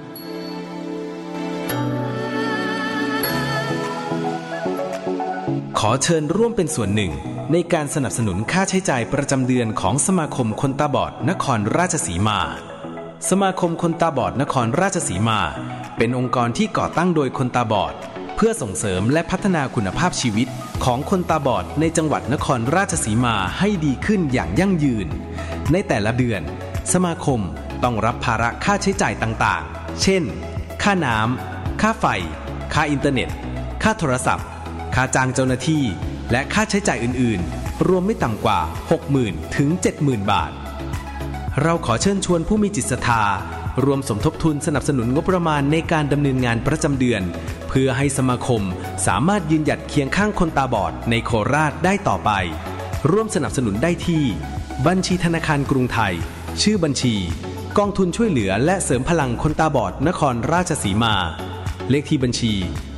Speaker 11: ขอเชิญร่วมเป็นส่วนหนึ่งในการสนับสนุนค่าใช้จ่ายประจำเดือนของสมาคมคนตาบอดนครราชสีมาสมาคมคนตาบอดนครราชสีมาเป็นองค์กรที่ก่อตั้งโดยคนตาบอดเพื่อส่งเสริมและพัฒนาคุณภาพชีวิตของคนตาบอดในจังหวัดนครราชสีมาให้ดีขึ้นอย่างยั่งยืนในแต่ละเดือนสมาคมต้องรับภาระค่าใช้จ่ายต่างๆเช่นค่าน้ำค่าไฟค่าอินเทอร์เน็ตค่าโทรศัพท์ค่าจ้างเจ้าหน้าที่และค่าใช้จ่ายอื่นๆรวมไม่ต่ำกว่า 60,000 ถึง 70,000 บาทเราขอเชิญชวนผู้มีจิตศรัทธารวมสมทบทุนสนับสนุนงบประมาณในการดำเนินงานประจำเดือนเพื่อให้สมาคมสามารถยืนหยัดเคียงข้างคนตาบอดในโคราชได้ต่อไปร่วมสนับสนุนได้ที่บัญชีธนาคารกรุงไทยชื่อบัญชีกองทุนช่วยเหลือและเสริมพลังคนตาบอดนครราชสีมาเลขที่บัญชี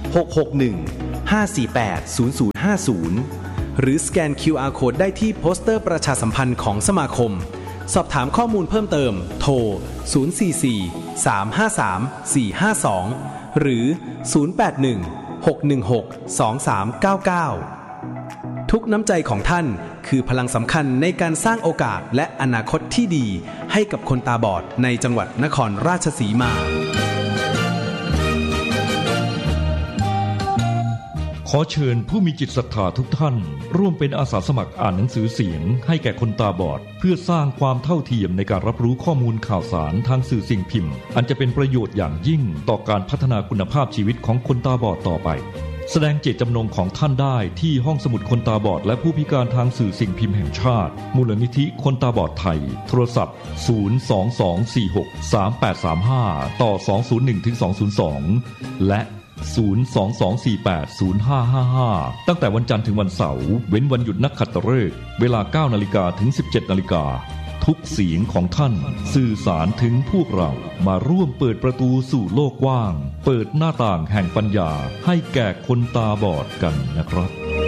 Speaker 11: 661-548-0050หรือสแกน QR Code ได้ที่โปสเตอร์ประชาสัมพันธ์ของสมาคมสอบถามข้อมูลเพิ่มเติมโทร044-353-452หรือ081-616-2399ทุกน้ำใจของท่านคือพลังสำคัญในการสร้างโอกาสและอนาคตที่ดีให้กับคนตาบอดในจังหวัดนครราชสีมา
Speaker 12: ขอเชิญผู้มีจิตศรัทธาทุกท่านร่วมเป็นอาสาสมัครอ่านหนังสือเสียงให้แก่คนตาบอดเพื่อสร้างความเท่าเทียมในการรับรู้ข้อมูลข่าวสารทางสื่อสิ่งพิมพ์อันจะเป็นประโยชน์อย่างยิ่งต่อการพัฒนาคุณภาพชีวิตของคนตาบอดต่อไปแสดงเจตจำนงของท่านได้ที่ห้องสมุดคนตาบอดและผู้พิการทางสื่อสิ่งพิมพ์แห่งชาติมูลนิธิคนตาบอดไทยโทรศัพท์022463835ต่อ201-202และ022480555ตั้งแต่วันจันทร์ถึงวันเสาร์เว้นวันหยุดนักขัตฤกษ์เวลา 9:00 นถึง 17:00 นทุกเสียงของท่านสื่อสารถึงพวกเรามาร่วมเปิดประตูสู่โลกกว้างเปิดหน้าต่างแห่งปัญญาให้แก่คนตาบอดกันนะครับ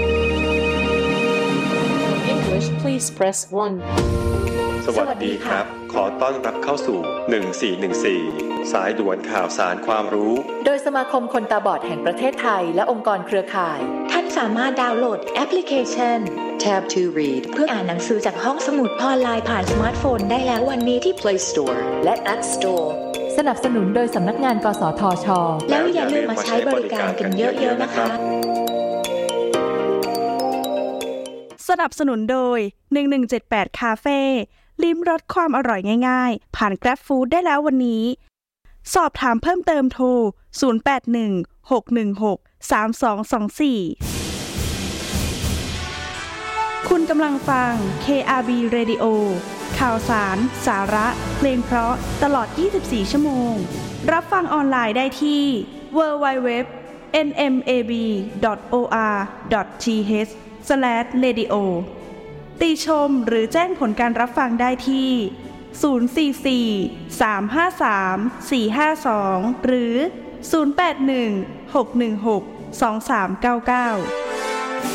Speaker 13: English please press 1
Speaker 14: สวัสดีครับขอต้อนรับเข้าสู่1414สายด่วนข่าวสารความรู้
Speaker 13: โดยสมาคมคนตาบอดแห่งประเทศไทยและองค์กรเครือข่ายท่านสามารถดาวน์โหลดแอปพลิเคชัน Tab to Read เพื่ออ่านหนังสือจากห้องสมุดออนไลน์ผ่านสมาร์ทโฟนได้แล้ววันนี้ที่ Play Store และ App Store สนับสนุนโดยสำนักงานกสทช.แล้วอย่าลืมมาใช้บริการกันเยอะๆนะคะ
Speaker 15: สนับสนุนโดย1178คาเฟ่ลิ้มรสความอร่อยง่ายๆผ่าน Grab Food ได้แล้ววันนี้สอบถามเพิ่มเติมโทร0816163224คุณกำลังฟัง KRB Radio ข่าวสารสาระเพลงเพราะตลอด24ชั่วโมงรับฟังออนไลน์ได้ที่ www.nmab.or.th/radio ติชมหรือแจ้งผลการรับฟังได้ที่044-353-452หรือ081-616-2399